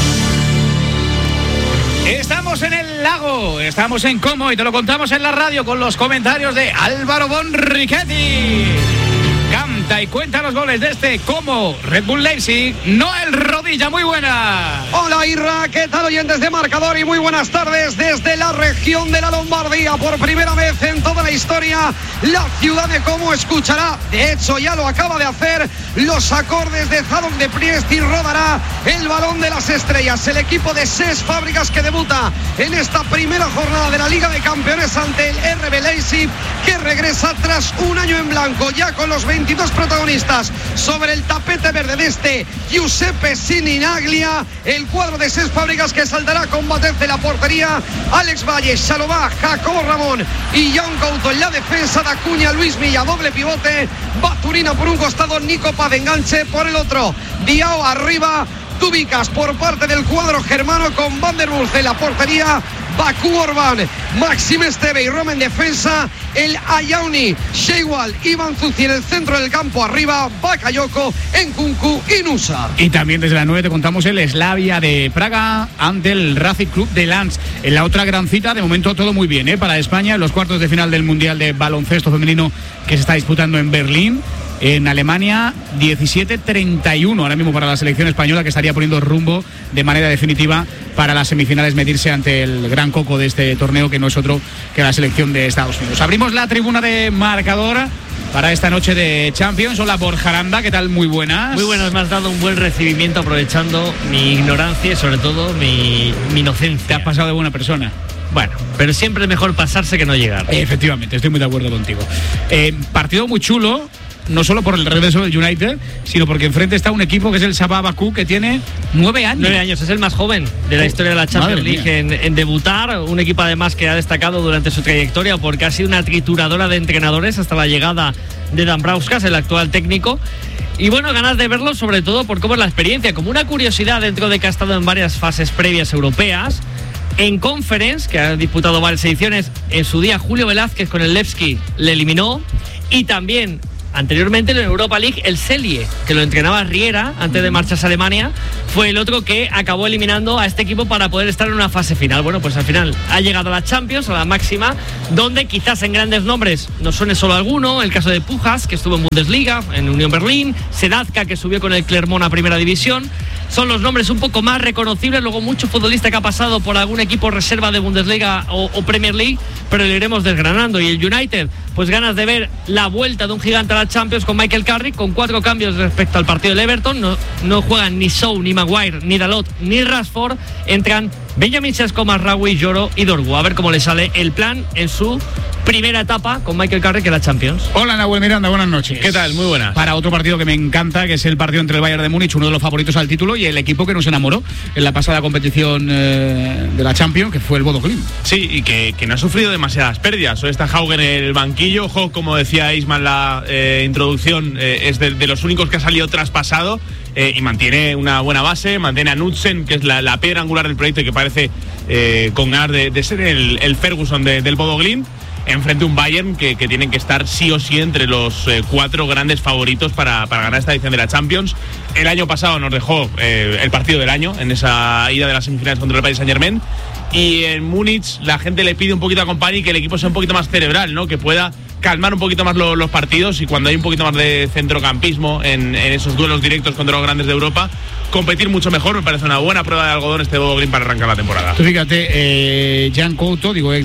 Estamos en el lago, estamos en Como y te lo contamos en la radio con los comentarios de Álvaro Bonrichetti. Canta y cuenta los goles de este Como Red Bull Leipzig, Noel Rodilla, muy buena. Hola Irra, ¿qué tal oyentes de marcador? Y muy buenas tardes desde la región de la Lombardía. Por primera vez en toda la historia, la ciudad de Como escuchará, de hecho ya lo acaba de hacer, los acordes de Zadok de Priest, y rodará el balón de las estrellas. El equipo de Cesc Fábricas que debuta en esta primera jornada de la Liga de Campeones ante el RB Leipzig, que regresa tras un año en blanco, ya con los 22 protagonistas sobre el tapete verde de este Giuseppe Sininaglia. El cuadro de Cesc Fábricas que saltará con Batez de la portería, Alex Valle, Salobá, Jacobo Ramón y Jan Couto en la defensa, de Acuña, Luis Milla, doble pivote, Baturina por un costado, Nico Paz de enganche por el otro, Diao arriba, Dubicas por parte del cuadro germano con Van der Wulf en la portería, Bakú Orbán, Maxim Esteve y Roma en defensa, el Ayauni, Sheiwal, Iván Zuzi en el centro del campo, arriba Bakayoko, Nkunku y Nusa. Y también desde la 9 te contamos el Slavia de Praga ante el Racing Club de Lens. En la otra gran cita, de momento todo muy bien para España, en los cuartos de final del Mundial de Baloncesto Femenino que se está disputando en Berlín. En Alemania, 17-31 ahora mismo para la selección española, que estaría poniendo rumbo de manera definitiva para las semifinales, medirse ante el gran coco de este torneo, que no es otro que la selección de Estados Unidos. Abrimos la tribuna de marcador para esta noche de Champions. Hola Borja Aranda, ¿qué tal? Muy buenas. Muy buenas, me has dado un buen recibimiento aprovechando mi ignorancia y sobre todo mi inocencia. Te has pasado de buena persona. Bueno, pero siempre es mejor pasarse que no llegar. Efectivamente, estoy muy de acuerdo contigo. Partido muy chulo, no solo por el regreso del United, sino porque enfrente está un equipo que es el Sabah Bakú, que tiene 9 años. 9 años, es el más joven de la historia de la Champions League en debutar. Un equipo además que ha destacado durante su trayectoria porque ha sido una trituradora de entrenadores hasta la llegada de Dambrauskas, el actual técnico. Y bueno, ganas de verlo sobre todo por cómo es la experiencia. Como una curiosidad, dentro de que ha estado en varias fases previas europeas, en Conference, que ha disputado varias ediciones, en su día Julio Velázquez con el Levski le eliminó. Y también anteriormente en la Europa League, el Celje, que lo entrenaba Riera antes de marcharse a Alemania, fue el otro que acabó eliminando a este equipo para poder estar en una fase final. Bueno, pues al final ha llegado a la Champions, a la máxima, donde quizás en grandes nombres nos suene solo alguno. El caso de Pujas, que estuvo en Bundesliga, en Unión Berlín, Sedazka, que subió con el Clermont a Primera División. Son los nombres un poco más reconocibles. Luego mucho futbolista que ha pasado por algún equipo reserva de Bundesliga o Premier League, pero lo iremos desgranando. Y el United, pues ganas de ver la vuelta de un gigante a la Champions con Michael Carrick, con 4 cambios respecto al partido del Everton. No juegan ni Shaw, ni Maguire, ni Dalot, ni Rashford. Entran Benjamin Sesko, Mazraoui, Lloro y Dorgu. A ver cómo le sale el plan en su primera etapa con Michael Carrick en la Champions. Hola, Nahuel Miranda, buenas noches. ¿Qué tal? Muy buenas. Para otro partido que me encanta, que es el partido entre el Bayern de Múnich, uno de los favoritos al título, y el equipo que nos enamoró en la pasada competición de la Champions, que fue el Bodo Glimt. Sí, y que no ha sufrido demasiadas pérdidas. Hoy está Haugen en el banquillo. Ojo, como decía Isma en la introducción, es de los únicos que ha salido traspasado. Y mantiene una buena base, mantiene a Knudsen, que es la piedra angular del proyecto y que parece con ganas de ser el Ferguson del Bodo Glimt, enfrente a un Bayern que tienen que estar sí o sí entre los 4 grandes favoritos para ganar esta edición de la Champions. El año pasado nos dejó el partido del año en esa ida de las semifinales contra el Paris Saint-Germain, y en Múnich la gente le pide un poquito a Kompany que el equipo sea un poquito más cerebral, ¿no? Que pueda calmar un poquito más los partidos, y cuando hay un poquito más de centrocampismo en esos duelos directos contra los grandes de Europa, competir mucho mejor. Me parece una buena prueba de algodón este Bodo Glimt para arrancar la temporada. Tú fíjate, Jan Couto, ex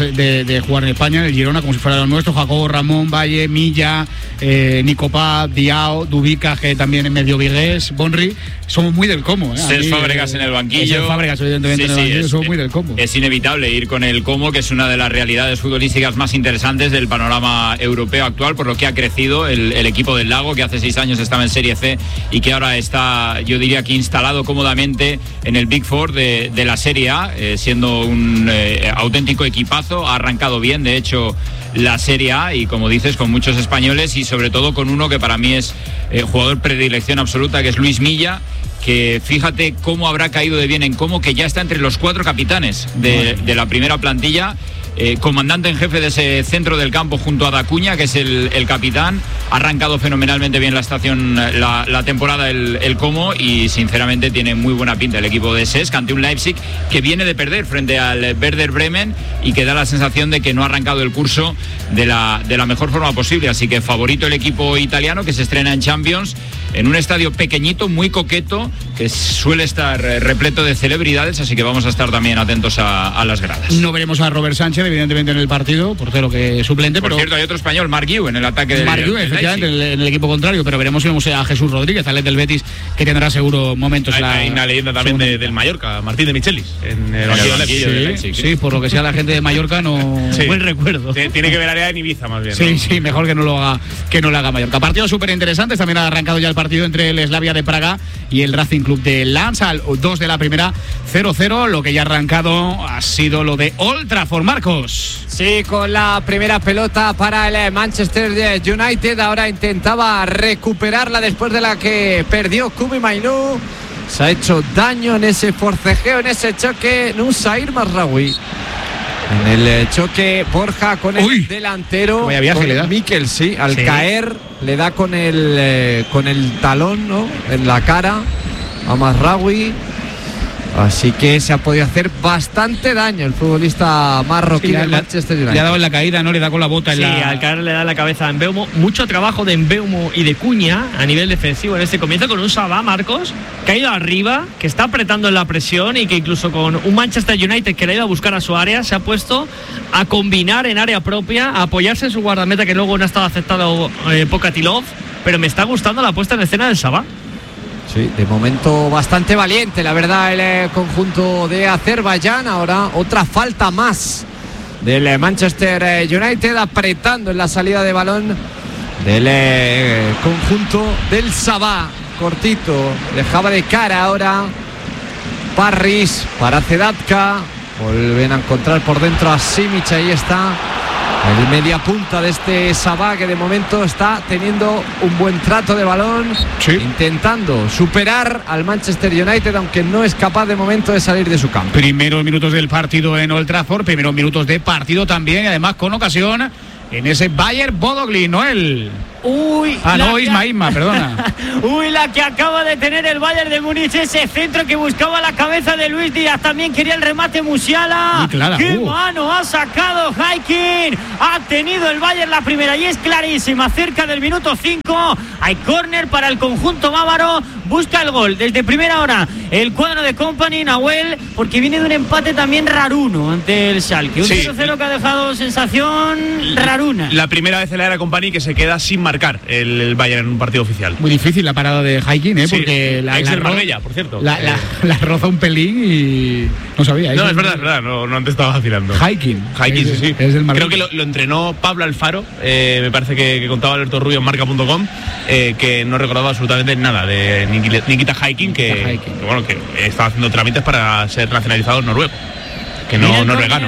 de jugar en España, en el Girona, como si fuera lo nuestro, Jacobo Ramón, Valle, Milla, Nico Paz, Diao, Dubica, que también es medio vigués, Bonri, somos muy del Como. Cés Fábregas en el banquillo. Cés Fábregas, evidentemente, en el banquillo, somos muy del Como. Es inevitable ir con el Como, que es una de las realidades futbolísticas más interesantes del panorama europeo actual, por lo que ha crecido el equipo del Lago, que hace 6 años estaba en Serie C y que ahora está, yo diría que instalado cómodamente en el Big Four de la Serie A, siendo un auténtico equipazo. Ha arrancado bien, de hecho, la Serie A, y como dices, con muchos españoles, y sobre todo con uno que para mí es jugador predilección absoluta, que es Luis Milla, que fíjate cómo habrá caído de bien en Como, que ya está entre los 4 capitanes de la primera plantilla. Comandante en jefe de ese centro del campo junto a Dacuña, que es el capitán. Ha arrancado fenomenalmente bien la estación, la temporada el Como, y sinceramente tiene muy buena pinta el equipo de Cesc ante un Leipzig que viene de perder frente al Werder Bremen y que da la sensación de que no ha arrancado el curso de la mejor forma posible. Así que favorito el equipo italiano, que se estrena en Champions en un estadio pequeñito, muy coqueto, que suele estar repleto de celebridades, así que vamos a estar también atentos a las gradas. No veremos a Robert Sánchez, evidentemente, en el partido, portero que suplente. Por cierto, hay otro español, Marc Guiu, en el ataque del Marc Guiu, efectivamente, en el equipo contrario, pero veremos si vemos a Jesús Rodríguez, al del Betis, que tendrá seguro momentos. Hay una leyenda también del Mallorca, Martín de Michelis, en el banquillo. Sí, por lo que sea la gente de Mallorca, no. Sí. Buen recuerdo. Tiene que ver área en Ibiza, más bien. Sí, mejor que no lo haga Mallorca. Partidos súper interesantes. También ha arrancado ya el partido entre el Slavia de Praga y el Racing Club de Lens, al 2 de la primera, 0-0. Lo que ya ha arrancado ha sido lo de Old Trafford, Marcos. Sí, con la primera pelota para el Manchester United. Ahora intentaba recuperarla después de la que perdió Kubi Mainoo. Se ha hecho daño en ese forcejeo, en ese choque, Nusair Mazraoui. En el choque, Borja con el delantero, con Mikel, sí, al caer le da con el talón, ¿no?, en la cara a Mazraoui. Así que se ha podido hacer bastante daño el futbolista marroquí del Manchester United. Le ha dado en la caída, ¿no? Le da con la bota al caer le da en la cabeza a Mbeumo. Mucho trabajo de Mbeumo y de Cuña a nivel defensivo en este comienzo, con un Sabá, Marcos, que ha ido arriba, que está apretando en la presión, y que incluso con un Manchester United que le ha ido a buscar a su área, se ha puesto a combinar en área propia, a apoyarse en su guardameta, que luego no ha estado aceptado Pokatilov, pero me está gustando la puesta en escena del Sabá. Sí, de momento bastante valiente, la verdad, el conjunto de Azerbaiyán. Ahora otra falta más del Manchester United, apretando en la salida de balón del conjunto del Sabá. Cortito, dejaba de cara ahora Parris para Zedatka. Vuelven a encontrar por dentro a Simic, ahí está El media punta de este Sabah, que de momento está teniendo un buen trato de balón, intentando superar al Manchester United, aunque no es capaz de momento de salir de su campo. Primeros minutos del partido en Old Trafford, primeros minutos de partido también, y además con ocasión en ese Bayern Bodo Glimt, Noel. Uy, Isma, perdona. Uy, la que acaba de tener el Bayern de Múnich, ese centro que buscaba la cabeza de Luis Díaz, también quería el remate Musiala. ¡Qué mano ha sacado Haikin! Ha tenido el Bayern la primera y es clarísima, cerca del minuto 5. Hay córner para el conjunto bávaro, busca el gol desde primera hora el cuadro de Kompany, Nahuel, porque viene de un empate también raruno ante el Schalke. Un 0-0 que ha dejado sensación raruna. La primera vez en la era Kompany que se queda sin marcar el Bayern en un partido oficial. Muy difícil la parada de Haikin, porque la Marbella, por cierto. La roza un pelín y no sabía. No, es verdad, no antes estaba vacilando. Haikin, sí. Es del Creo que lo entrenó Pablo Alfaro, me parece que contaba Alberto Rubio en marca.com, que no recordaba absolutamente nada de Nikita Haikin, que estaba haciendo trámites para ser nacionalizado noruego, que no regano.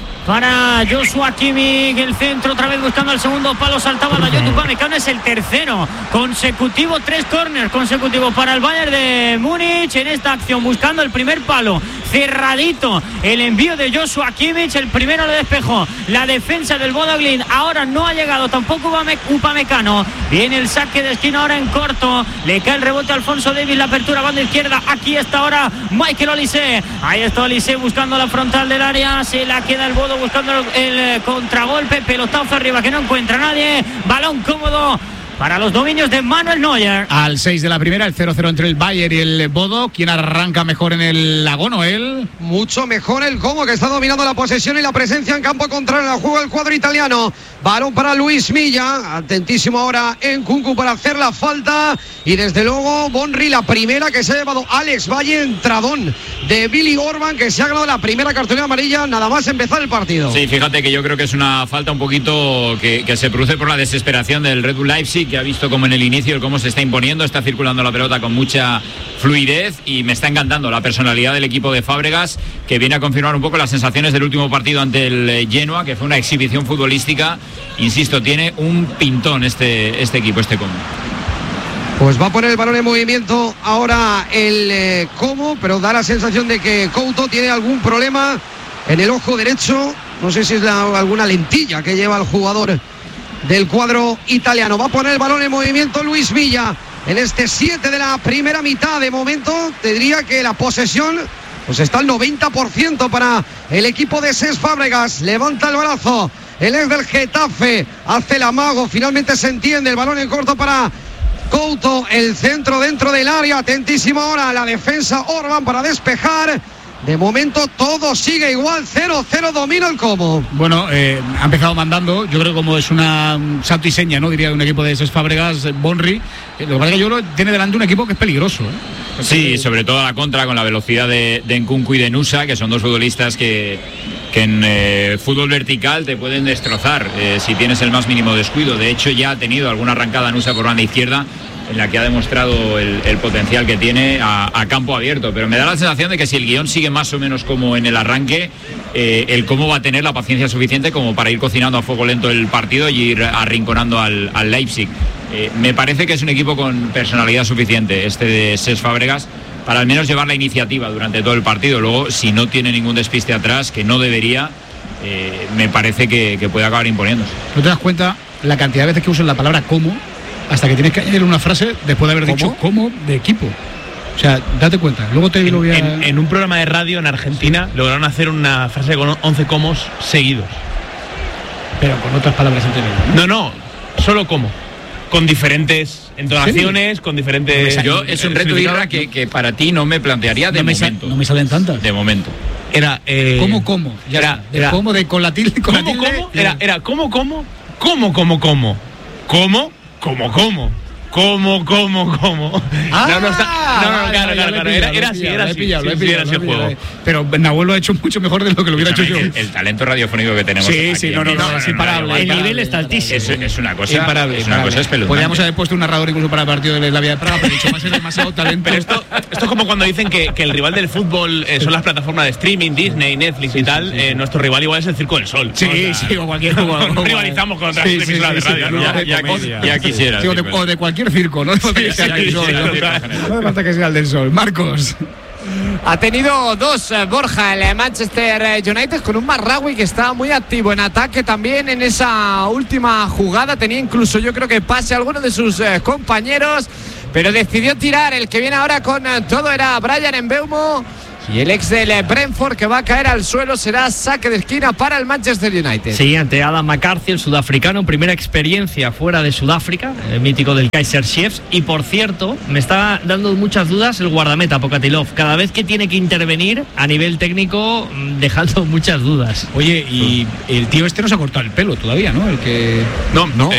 Para Joshua Kimmich, el centro otra vez buscando el segundo palo, saltaba Dayot Upamecano, es el tercero consecutivo, 3 córneres consecutivos para el Bayern de Múnich en esta acción, buscando el primer palo, cerradito el envío de Joshua Kimmich, el primero le despejó la defensa del Bodo Glimt, ahora no ha llegado tampoco Upamecano, viene el saque de esquina ahora en corto, le cae el rebote a Alphonso Davies, la apertura banda izquierda, aquí está ahora Michael Olise, ahí está Olise buscando la frontal del área, se la queda el Bodo buscando el contragolpe, pelotazo arriba que no encuentra nadie, balón cómodo para los dominios de Manuel Neuer. Al 6 de la primera, el 0-0 entre el Bayern y el Bodo. ¿Quién arranca mejor en el lago, Noel? Mucho mejor el Como, que está dominando la posesión y la presencia en campo contrario. La juega el cuadro italiano. Balón para Luis Milla. Atentísimo ahora en Nkunku para hacer la falta. Y desde luego, Bonri, la primera que se ha llevado Alex Valle, entradón de Billy Orban, que se ha ganado la primera cartulina amarilla nada más empezar el partido. Sí, fíjate que yo creo que es una falta un poquito que se produce por la desesperación del Red Bull Leipzig, que ha visto como en el inicio cómo se está imponiendo, está circulando la pelota con mucha fluidez y me está encantando la personalidad del equipo de Fábregas, que viene a confirmar un poco las sensaciones del último partido ante el Genoa, que fue una exhibición futbolística. Insisto, tiene un pintón este equipo, este Como. Pues va a poner el balón en movimiento ahora el Como, pero da la sensación de que Couto tiene algún problema en el ojo derecho. No sé si es alguna lentilla que lleva el jugador del cuadro italiano. Va a poner el balón en movimiento Luis Villa en este 7 de la primera mitad. De momento te diría que la posesión pues está al 90% para el equipo de Cesc Fábregas. Levanta el brazo el ex del Getafe, hace el amago, finalmente se entiende, el balón en corto para Couto, el centro dentro del área, atentísimo ahora la defensa Orban para despejar. De momento todo sigue igual, 0-0, domina el Como. Bueno, ha empezado mandando, yo creo como es un salto y seña, ¿no? Diría de un equipo de Cesc Fábregas, Bonri. Lo que pasa es que yo creo que tiene delante un equipo que es peligroso, ¿eh? Sí, sobre todo a la contra, con la velocidad de Nkunku y de Nusa, que son dos futbolistas que en fútbol vertical te pueden destrozar si tienes el más mínimo descuido. De hecho, ya ha tenido alguna arrancada Nusa por banda izquierda, en la que ha demostrado el potencial que tiene a campo abierto, pero me da la sensación de que si el guión sigue más o menos como en el arranque, el Como va a tener la paciencia suficiente como para ir cocinando a fuego lento el partido y ir arrinconando al Leipzig. Me parece que es un equipo con personalidad suficiente, este de Cesc Fábregas, para al menos llevar la iniciativa durante todo el partido. Luego, si no tiene ningún despiste atrás, que no debería, me parece que puede acabar imponiéndose. ¿No te das cuenta la cantidad de veces que usan la palabra como hasta que tienes que añadir una frase después de haber dicho como de equipo? O sea, date cuenta. Luego te lo voy a... En un programa de radio en Argentina lograron hacer una frase con 11 comos seguidos. Pero con otras palabras entre ellos. No, solo como. Con diferentes entonaciones, ¿sí? Con diferentes... Yo es un reto, Irra, que para ti no me plantearía de momento. No me salen tantas. De momento. Era... ¿Cómo? Ya era ¿cómo? De con la tilde. Con ¿Cómo? Era ¿cómo? ¿Cómo? Claro. Era así el juego. Pero Nahuel lo ha hecho mucho mejor de lo que lo hubiera hecho yo. El talento radiofónico que tenemos. Sí, es imparable. El nivel está altísimo. Es una cosa imparable. Es una cosa espeluznante. Podríamos haber puesto un narrador incluso para el partido de la Vía de Praga, pero dicho más, es demasiado talento. Pero esto es como cuando dicen que el rival del fútbol son las plataformas de streaming, Disney, Netflix y tal. Nuestro rival igual es el Circo del Sol. O cualquier. No rivalizamos con otras emisoras de radio. Ya quisiera. O de cualquier circo, ¿no? No hace falta que sea el del Sol. Marcos. Ha tenido dos, Borja, el Manchester United, con un Marraoui que estaba muy activo en ataque también en esa última jugada. Tenía incluso, yo creo que pase a alguno de sus compañeros, pero decidió tirar. El que viene ahora con todo era Bryan Mbeumo. Y el ex del Brentford, que va a caer al suelo, será saque de esquina para el Manchester United. Sí, ante Adam McCarthy, el sudafricano, primera experiencia fuera de Sudáfrica, el mítico del Kaizer Chiefs. Y por cierto, me está dando muchas dudas el guardameta Pokatilov. Cada vez que tiene que intervenir a nivel técnico, dejando muchas dudas. Oye, y el tío este no se ha cortado el pelo todavía, ¿no? El que... No.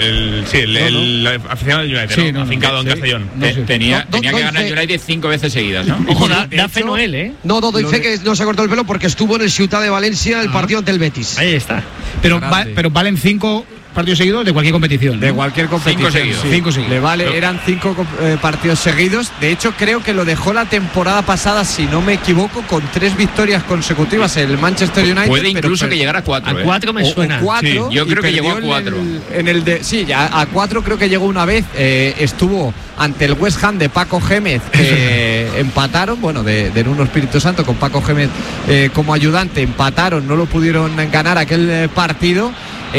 El aficionado del United, afincado en Castellón. Tenía que ganar el United 5 veces seguidas, ¿no? Ojo, da fe Noel, ¿eh? No, dice que no se ha cortado el pelo porque estuvo en el Ciutat de Valencia el partido ante el Betis. Ahí está. Pero valen 5 partidos seguidos de cualquier competición, ¿no? De cualquier competición. 5 seguidos. Le vale, eran 5 partidos seguidos. De hecho, creo que lo dejó la temporada pasada, si no me equivoco, con 3 victorias consecutivas el Manchester United. Puede incluso que llegara a 4. A 4 me suena. O 4, sí, yo creo que llegó a 4. Ya a 4 creo que llegó una vez. Estuvo ante el West Ham de Paco Gémez, que empataron, de Nuno Espíritu Santo, con Paco Gémez como ayudante, empataron, no lo pudieron ganar aquel partido.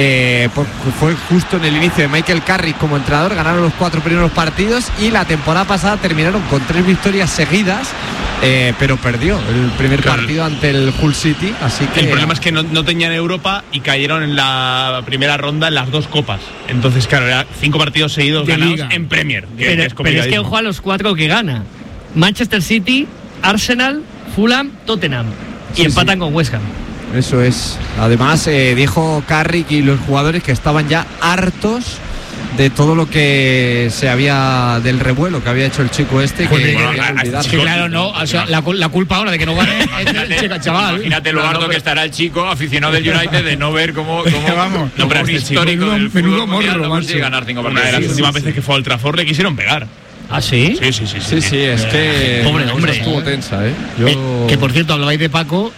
Fue justo en el inicio de Michael Carrick como entrenador, ganaron los 4 primeros partidos y la temporada pasada terminaron con 3 victorias seguidas, pero perdió el primer partido ante el Hull City, así que... El problema es que no tenían Europa y cayeron en la primera ronda en las 2 copas, entonces claro, era 5 partidos seguidos de ganados en Premier. Pero es que ojo a los 4 que gana: Manchester City, Arsenal, Fulham, Tottenham, y empatan con West Ham. Eso es. Además, dijo Carrick y los jugadores que estaban ya hartos de todo lo que se había del revuelo que había hecho el chico este. Claro, no. O sea, la culpa ahora de que no gane es del chaval. Imagínate lo harto que estará el chico aficionado del United de no ver cómo vamos, un histórico del menudo morro, no consigue ganar 5 partidos. Una de las últimas veces que fue a Old Trafford le quisieron pegar. ¿Ah, sí? Sí, es que pobre hombre, estuvo tensa, que por cierto, hablabais de Paco,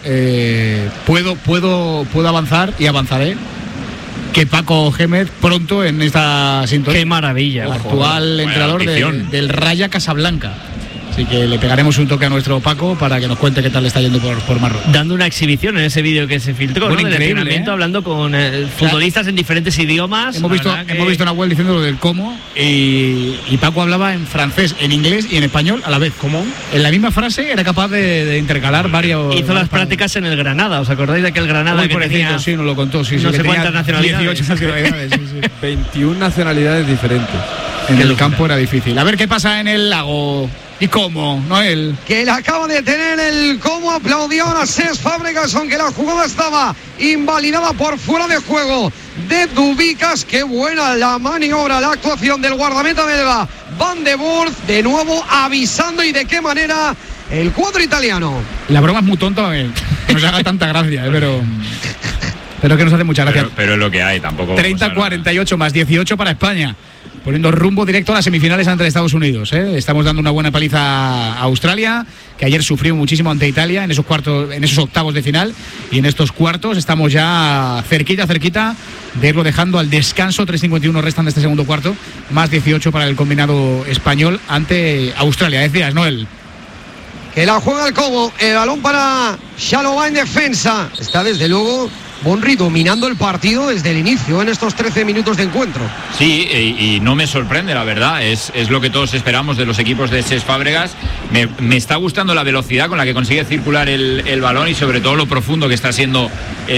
puedo avanzar y avanzaré que Paco Gémez pronto en esta sintonía. Qué maravilla. Actual entrenador del Raja Casablanca. Así que le pegaremos un toque a nuestro Paco para que nos cuente qué tal le está yendo por Marruecos. Dando una exhibición en ese vídeo que se filtró, bueno, ¿no? Del entrenamiento, hablando con futbolistas en diferentes idiomas. Hemos visto a Nahuel diciendo lo del cómo y Paco hablaba en francés, en inglés y en español a la vez. ¿Cómo? En la misma frase era capaz de intercalar varios... Hizo las prácticas en el Granada, ¿os acordáis de aquel Granada? Muy que parecido, tenía, sí, nos lo contó. Sí, no sé cuántas nacionalidades. 18 nacionalidades, sí. 21 nacionalidades diferentes. En el campo era difícil. A ver qué pasa en el lago. ¿Y cómo, Noel? Que le acaba de tener el cómo, aplaudió a Cesc Fábregas, aunque la jugada estaba invalidada por fuera de juego de Dubicas. Qué buena la maniobra, la actuación del guardameta belga Van de Boer, de nuevo avisando, y de qué manera el cuadro italiano. La broma es muy tonta, que nos haga tanta gracia, pero que nos hace mucha gracia. Pero es lo que hay, tampoco. 30-48 más 18 para España, poniendo rumbo directo a las semifinales ante Estados Unidos. Estamos dando una buena paliza a Australia, que ayer sufrió muchísimo ante Italia en esos octavos de final, y en estos cuartos estamos ya cerquita de irlo dejando al descanso. 3:51 restan de este segundo cuarto, más 18 para el combinado español ante Australia. Decías, Noel. Que la juega el Como, el balón para Xalobá en defensa. Está desde luego Bonri dominando el partido desde el inicio en estos 13 minutos de encuentro. Sí, y no me sorprende, la verdad. Es lo que todos esperamos de los equipos de Cesc Fábregas. Me está gustando la velocidad con la que consigue circular el balón, y sobre todo lo profundo que está siendo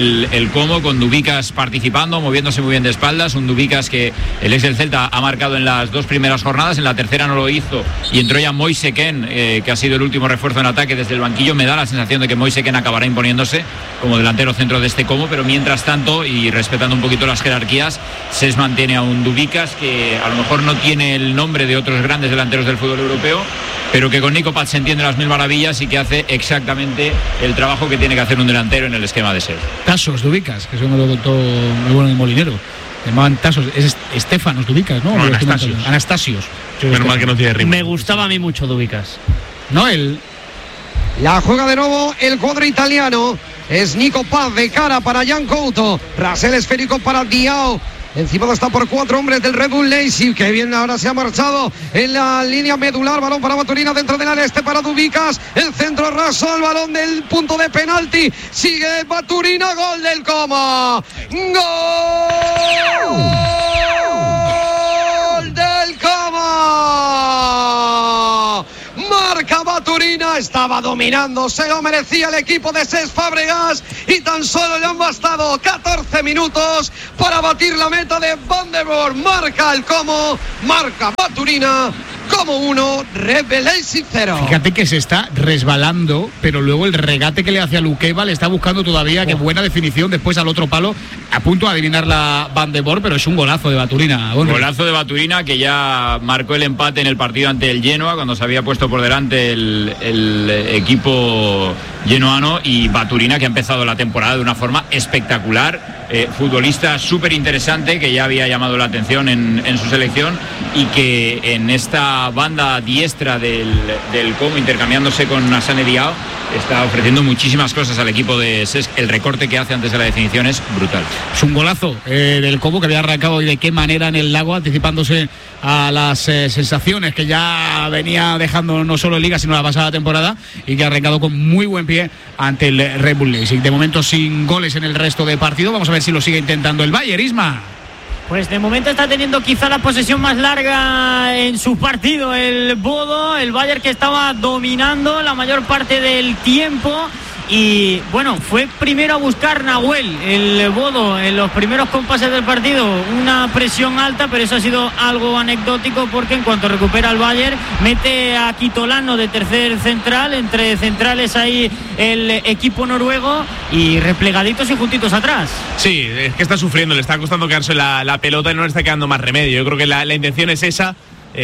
el Como, con Dubicas participando, moviéndose muy bien de espaldas. Un Dubicas que el ex del Celta ha marcado en las 2 primeras jornadas, en la tercera no lo hizo, y entró ya Moise Kean, que ha sido el último refuerzo en ataque desde el banquillo. Me da la sensación de que Moise Kean acabará imponiéndose como delantero centro de este Como, pero mientras tanto, y respetando un poquito las jerarquías, Cesc mantiene a un Dubicas que a lo mejor no tiene el nombre de otros grandes delanteros del fútbol europeo, pero que con Nico Paz se entiende las mil maravillas y que hace exactamente el trabajo que tiene que hacer un delantero en el esquema de Cesc. Tasos Dubicas, que eso me lo contó muy bueno en Molinero. Llamaban Tasos, es Estefanos Dubicas, ¿no? Anastasios. Menos mal que no tiene rima. Me gustaba a mí mucho Dubicas. No, La juega de nuevo el cuadro italiano. Es Nico Paz de cara para Jan Couto. Tras el esférico para Diao. Encima está por 4 hombres del Red Bull Leipzig, que bien ahora se ha marchado en la línea medular. Balón para Baturina dentro del área, para Dubicas. El centro raso al balón del punto de penalti. Sigue Baturina, gol del Como. ¡Gol del Como! Marca Baturina, estaba dominando, se lo merecía el equipo de Cesc Fábregas y tan solo le han bastado 14 minutos para batir la meta de Van der Boer. Marca el Como, marca Baturina, Como 1, Red Bull Leipzig 0. Fíjate que se está resbalando, pero luego el regate que le hace a Luqueva le está buscando todavía. Qué buena definición después al otro palo, a punto de adivinar la Van der Boer, pero es un golazo de Baturina. Golazo de Baturina, que ya marcó el empate en el partido ante el Genoa cuando se había puesto por delante el equipo genoano, y Baturina, que ha empezado la temporada de una forma espectacular. Futbolista súper interesante, que ya había llamado la atención en su selección, y que en esta banda diestra del Como, intercambiándose con Hassane Diao, está ofreciendo muchísimas cosas al equipo de Cesc. El recorte que hace antes de la definición es brutal. Es un golazo del Como, que había arrancado y de qué manera en el Lago, anticipándose a las sensaciones que ya venía dejando no solo en Liga sino la pasada temporada, y que ha arrancado con muy buen pie ante el Red Bull Leipzig. De momento sin goles en el resto de partido. Vamos a ver si lo sigue intentando el Bayern. Isma. Pues de momento está teniendo quizá la posesión más larga en su partido el Bodo, el Bayern, que estaba dominando la mayor parte del tiempo. Y bueno, fue primero a buscar Nahuel, el Bodo, en los primeros compases del partido, una presión alta, pero eso ha sido algo anecdótico, porque en cuanto recupera el Bayern, mete a Kitolano de tercer central, entre centrales ahí el equipo noruego, y replegaditos y juntitos atrás. Sí, es que está sufriendo, le está costando quedarse la pelota y no le está quedando más remedio. Yo creo que la intención es esa.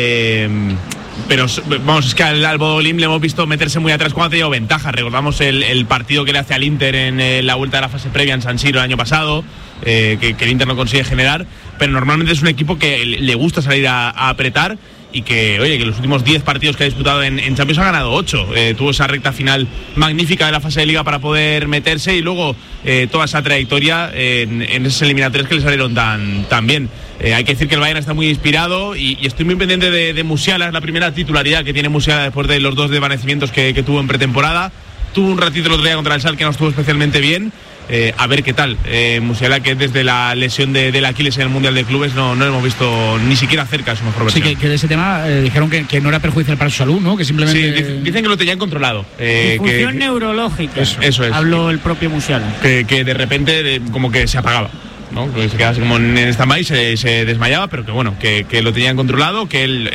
Pero vamos, es que al Bodo Glimt le hemos visto meterse muy atrás cuando ha tenido ventaja. Recordamos el partido que le hace al Inter en la vuelta de la fase previa en San Siro el año pasado, que el Inter no consigue generar, pero normalmente es un equipo que le gusta salir a apretar, y que, oye, que los últimos 10 partidos que ha disputado en Champions ha ganado 8. Tuvo esa recta final magnífica de la fase de Liga para poder meterse, y luego toda esa trayectoria en esas eliminatorias que le salieron tan bien. Hay que decir que el Bayern está muy inspirado, y estoy muy pendiente de Musiala. Es la primera titularidad que tiene Musiala después de los 2 desvanecimientos que tuvo en pretemporada. Tuvo un ratito el otro día contra el Schalke que no estuvo especialmente bien. A ver qué tal. Musiala, que desde la lesión del Aquiles en el Mundial de Clubes no lo hemos visto ni siquiera cerca de su mejor versión. Sí, que de ese tema dijeron que no era perjudicial para su salud, ¿no? Que simplemente... Sí, dicen que lo tenían controlado. Disfunción neurológica. Eso es. Habló el propio Musiala. Que de repente como que se apagaba, ¿no? Que se quedaba como en stand-by, se desmayaba, pero que bueno, que lo tenían controlado, que él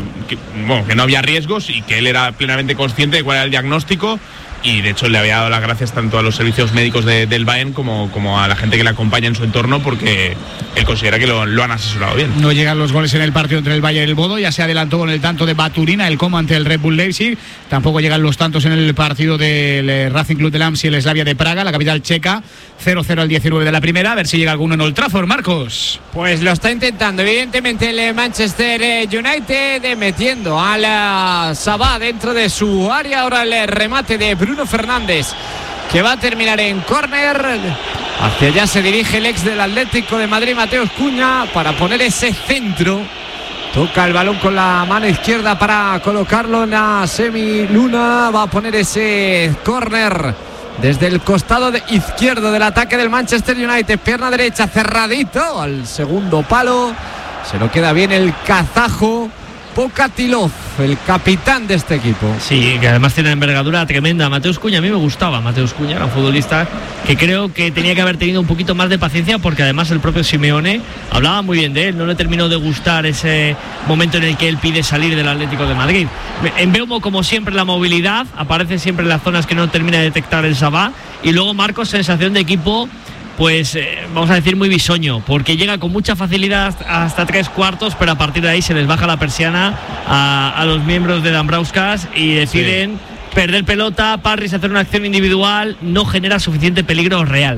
que no había riesgos, y que él era plenamente consciente de cuál era el diagnóstico. Y de hecho le había dado las gracias tanto a los servicios médicos del Bayern como a la gente que le acompaña en su entorno, porque él considera que lo han asesorado bien. No llegan los goles en el partido entre el Bayern y el Bodo. Ya se adelantó con el tanto de Baturina, el Como, ante el Red Bull Leipzig. Tampoco llegan los tantos en el partido del Racing Club de Lens y el Slavia de Praga, la capital checa. 0-0 al 19 de la primera. A ver si llega alguno en Old Trafford, Marcos. Pues lo está intentando evidentemente el Manchester United, metiendo a la Sabá dentro de su área. Ahora el remate de Bruno Fernández, que va a terminar en córner. Hacia allá se dirige el ex del Atlético de Madrid, Mateus Cunha, para poner ese centro. Toca el balón con la mano izquierda para colocarlo en la semiluna. Va a poner ese córner desde el costado izquierdo del ataque del Manchester United. Pierna derecha, cerradito al segundo palo. Se lo queda bien el kazajo Pokatilov, el capitán de este equipo. Sí, que además tiene una envergadura tremenda. Mateus Cunha, a mí me gustaba Mateus Cunha, era un futbolista que creo que tenía que haber tenido un poquito más de paciencia, porque además el propio Simeone hablaba muy bien de él. No le terminó de gustar ese momento en el que él pide salir del Atlético de Madrid. En Beumo, como siempre, la movilidad aparece siempre en las zonas que no termina de detectar el Sabá, y luego Marcos, sensación de equipo pues vamos a decir muy bisoño, porque llega con mucha facilidad hasta 3/4, pero a partir de ahí se les baja la persiana a los miembros de Dambrauskas y deciden perder pelota. Parris hacer una acción individual no genera suficiente peligro real.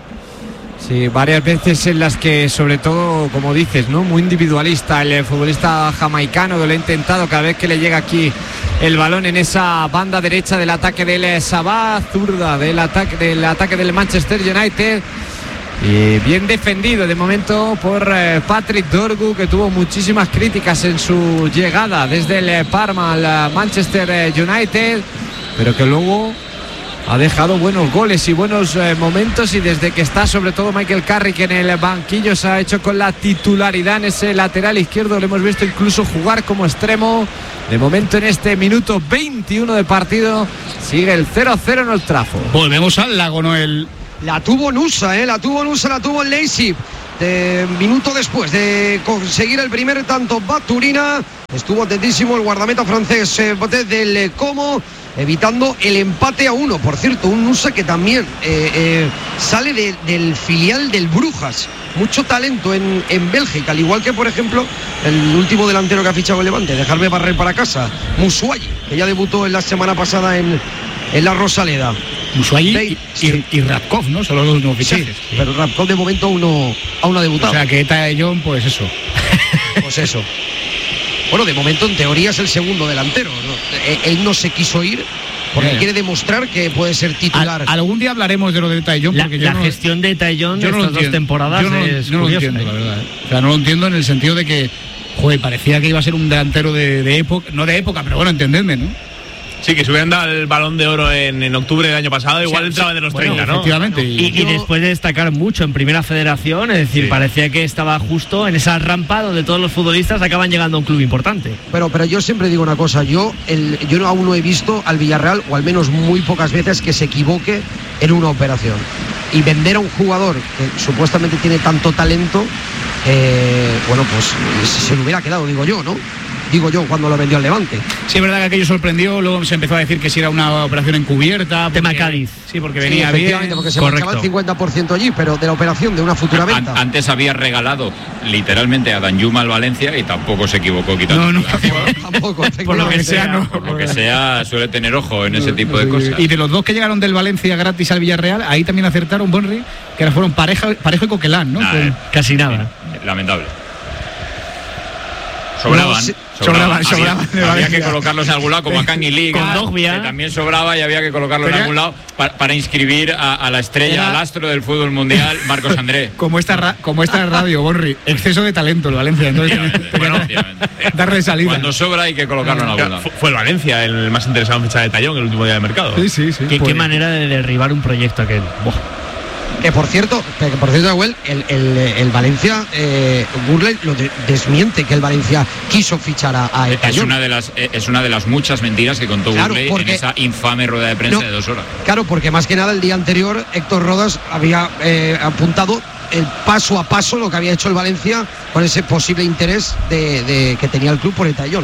Sí, varias veces en las que, sobre todo, como dices, ¿no? Muy individualista el futbolista jamaicano, que lo ha intentado cada vez que le llega aquí el balón en esa banda derecha del ataque del Sabah, zurda del ataque del Manchester United. Y bien defendido de momento por Patrick Dorgu, que tuvo muchísimas críticas en su llegada desde el Parma al Manchester United, pero que luego ha dejado buenos goles y buenos momentos, y desde que está sobre todo Michael Carrick en el banquillo se ha hecho con la titularidad en ese lateral izquierdo. Lo hemos visto incluso jugar como extremo. De momento en este minuto 21 de partido sigue el 0-0 en Old Trafford. Volvemos al Lago Noel. La tuvo Nusa, la tuvo el Leipzig. Minuto después de conseguir el primer tanto Baturina, estuvo atentísimo el guardameta francés del Como, evitando el empate a 1. Por cierto, un Nusa que también sale del filial del Brujas. Mucho talento en Bélgica, al igual que, por ejemplo, el último delantero que ha fichado el Levante, dejarme barrer para casa, Musuayi, que ya debutó en la semana pasada en la Rosaleda. Musuayi y Radkov, ¿no? Son los dos nuevos fichajes. Sí, pero Radkov de momento aún no ha debutado. O sea que Taillon, pues eso. Pues eso. Bueno, de momento en teoría es el segundo delantero, ¿no? Él no se quiso ir porque quiere demostrar que puede ser titular. Algún día hablaremos de lo de Taillon, porque la gestión de Taillon de estas 2 temporadas es no lo entiendo, la verdad. O sea, no lo entiendo en el sentido de que, joder, parecía que iba a ser un delantero de época, no de época, pero bueno, entendedme, ¿no? Sí, que si hubieran dado el Balón de Oro en octubre del año pasado, igual entraba de los 30, ¿no? Efectivamente. Y después de destacar mucho en Primera Federación, es decir, parecía que estaba justo en esa rampa donde todos los futbolistas acaban llegando a un club importante. Pero yo siempre digo una cosa, yo aún no he visto al Villarreal, o al menos muy pocas veces, que se equivoque en una operación. Y vender a un jugador que supuestamente tiene tanto talento, bueno, pues se le hubiera quedado, digo yo, cuando lo vendió al Levante. Sí, es verdad que aquello sorprendió, luego se empezó a decir que si era una operación encubierta. Tema Cádiz. Sí, porque venía bien. Porque se marchaba el 50% allí, pero de la operación, de una futura venta. Antes había regalado literalmente a Danjuma al Valencia y tampoco se equivocó quitando. No, tampoco. Por lo que sea, no. Por lo que sea, suele tener ojo en ese tipo de cosas. Y de los dos que llegaron del Valencia gratis al Villarreal, ahí también acertaron, Bonri, que fueron Parejo y Coquelán, ¿no? Casi nada. Lamentable. Sobraban. Había que colocarlos en algún lado, como a Kang y Lee, que también sobraba, y había que colocarlos en algún lado para inscribir a la estrella, al astro del fútbol mundial, Marcos André. Como esta radio, Borri, exceso de talento el Valencia, entonces darle salida. Cuando sobra hay que colocarlo en algún lado. Fue el Valencia el más interesado en fichar de Taillon el último día de mercado. Sí. Qué manera de derribar un proyecto aquel. Que por cierto, Nahuel, el Valencia, Gurley lo desmiente, que el Valencia quiso fichar a Taillon. Es una de las muchas mentiras que contó Gurley en esa infame rueda de prensa de 2 horas. Claro, porque más que nada el día anterior Héctor Rodas había apuntado el paso a paso lo que había hecho el Valencia con ese posible interés que tenía el club por el Taillon.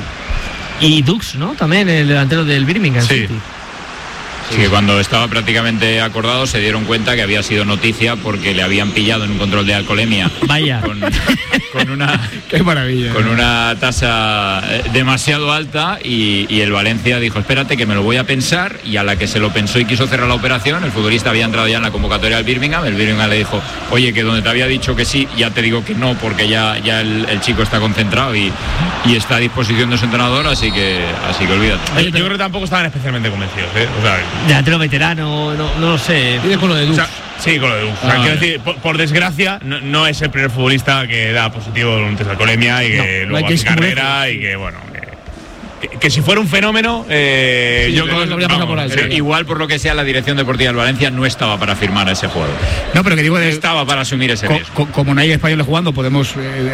Y Dux, ¿no? También el delantero del Birmingham City. Sí, que cuando estaba prácticamente acordado se dieron cuenta que había sido noticia porque le habían pillado en un control de alcoholemia. Vaya. Con una qué maravilla. Con una tasa demasiado alta y el Valencia dijo, espérate que me lo voy a pensar, y a la que se lo pensó y quiso cerrar la operación, el futbolista había entrado ya en la convocatoria del Birmingham, el Birmingham le dijo, oye, que donde te había dicho que sí, ya te digo que no, porque ya el chico está concentrado y está a disposición de su entrenador, así que olvídate. Yo creo que tampoco estaban especialmente convencidos, O sea, delantero veterano, no lo sé. Y con lo de Dux. Sí, con lo de Dux. Quiero decir, por desgracia, no es el primer futbolista que da positivo en un test de alcoholemia y que luego hace carrera y que, bueno, que si fuera un fenómeno, yo creo que lo habría pasado por ahí. Pero igual, por lo que sea, la dirección deportiva del Valencia no estaba para firmar a ese jugador. No, pero que digo, estaba para asumir ese riesgo. Como no hay españoles jugando, podemos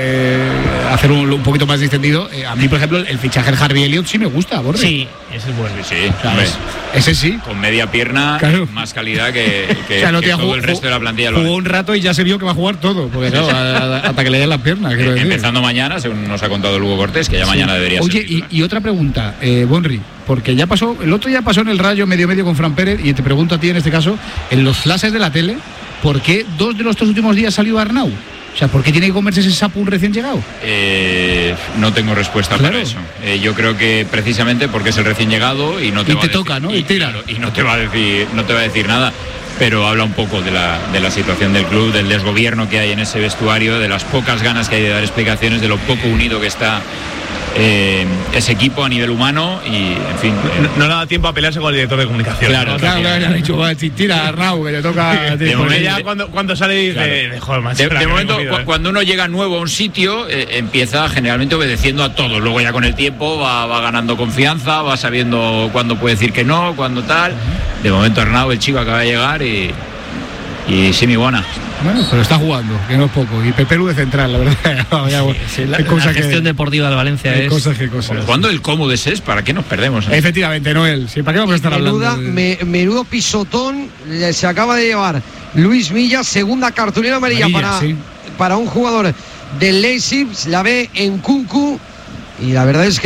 hacer un poquito más distendido. A mí, por ejemplo, el fichaje de Harvey Elliott sí me gusta, Borre. Sí, ese es bueno. Sí, ese sí. Con media pierna, claro. Más calidad que todo el resto de la plantilla. Jugó un rato y ya se vio que va a jugar todo, porque claro, hasta que le den las piernas. Empezando mañana, según nos ha contado Lugo Cortés, que ya mañana debería ser. Oye, y otra pregunta, Bonri, porque ya pasó, el otro día pasó en el Rayo medio con Fran Pérez, y te pregunto a ti en este caso, en los flashes de la tele, ¿por qué 2 de los 3 últimos días salió Arnau? O sea, ¿por qué tiene que comerse ese sapo un recién llegado? No tengo respuesta para eso. Yo creo que precisamente porque es el recién llegado y no te, y va te a toca, decir, ¿no? Y tira. Y no te va a decir nada. Pero habla un poco de la situación del club, del desgobierno que hay en ese vestuario, de las pocas ganas que hay de dar explicaciones, de lo poco unido que está ese equipo a nivel humano y, en fin... No le da tiempo a pelearse con el director de comunicación. Claro, ha dicho, tira Arnau, que le toca... Ya cuando sale dice, joder, macho, de momento, cuando uno llega nuevo a un sitio, empieza generalmente obedeciendo a todo. Luego ya con el tiempo va ganando confianza, va sabiendo cuándo puede decir que no, cuándo tal. De momento Arnau, el chico, acaba de llegar y Simi buena. Bueno, pero está jugando, que no es poco. Y Pepe Lu de central, la verdad. La gestión deportiva de Valencia es... Cosas. Cuando el cómodo es, ¿para qué nos perdemos? Efectivamente, Noel. Sí, ¿para qué vamos a estar hablando? Menudo pisotón se acaba de llevar Luis Milla, segunda cartulina amarilla para un jugador del Leipzig. La ve en Kunku y la verdad es que